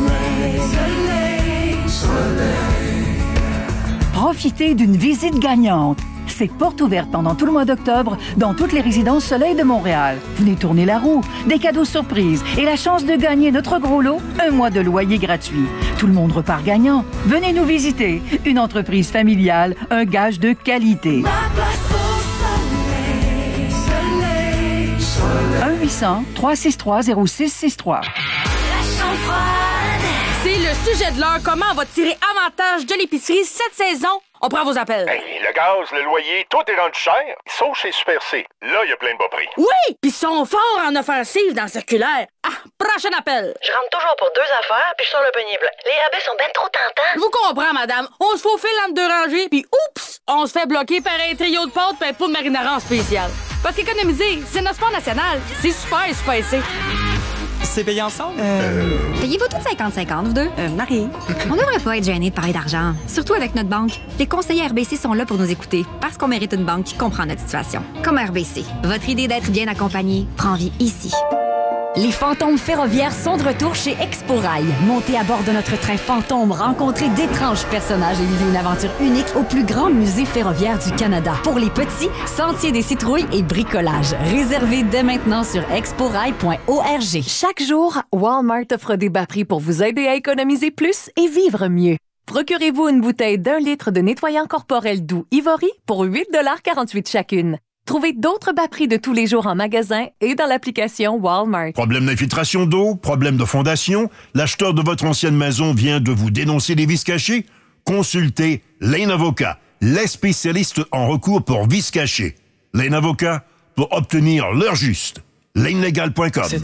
soleil. Profitez d'une visite gagnante. C'est porte ouverte pendant tout le mois d'octobre dans toutes les résidences Soleil de Montréal. Venez tourner la roue, des cadeaux surprises et la chance de gagner notre gros lot, un mois de loyer gratuit. Tout le monde repart gagnant. Venez nous visiter. Une entreprise familiale, un gage de qualité. Ma place au soleil. 1-800-363-0663. C'est le sujet de l'heure. Comment on va tirer avantage de l'épicerie cette saison? On prend vos appels. Hey, le gaz, le loyer, tout est rendu cher. Sauf chez Super C. Là, il y a plein de bas prix. Oui! Puis ils sont forts en offensive dans le circulaire. Ah, prochain appel. Je rentre toujours pour 2 affaires, puis je sors le panier blanc. Les rabais sont ben trop tentants. Je vous comprends, madame. On se faufile entre 2 rangées, puis oups! On se fait bloquer par un trio de pâtes et un pot de marinara en spécial. Parce qu'économiser, c'est notre sport national. C'est super spacé. C'est payé ensemble? Payez-vous toutes 50-50, vous deux? Marie. On devrait pas être gêné de parler d'argent, surtout avec notre banque. Les conseillers RBC sont là pour nous écouter, parce qu'on mérite une banque qui comprend notre situation. Comme RBC, votre idée d'être bien accompagné prend vie ici. Les fantômes ferroviaires sont de retour chez Exporail. Montez à bord de notre train fantôme, rencontrez d'étranges personnages et vivez une aventure unique au plus grand musée ferroviaire du Canada. Pour les petits, sentier des citrouilles et bricolage. Réservez dès maintenant sur exporail.org. Chaque jour, Walmart offre des bas prix pour vous aider à économiser plus et vivre mieux. Procurez-vous une bouteille d'1 litre de nettoyant corporel doux Ivory pour 8,48 $ chacune. Trouvez d'autres bas prix de tous les jours en magasin et dans l'application Walmart. Problème d'infiltration d'eau, problème de fondation, l'acheteur de votre ancienne maison vient de vous dénoncer des vices cachés? Consultez Lane Avocat, les spécialistes en recours pour vices cachés. Lane Avocat, pour obtenir l'heure juste. lanelegal.com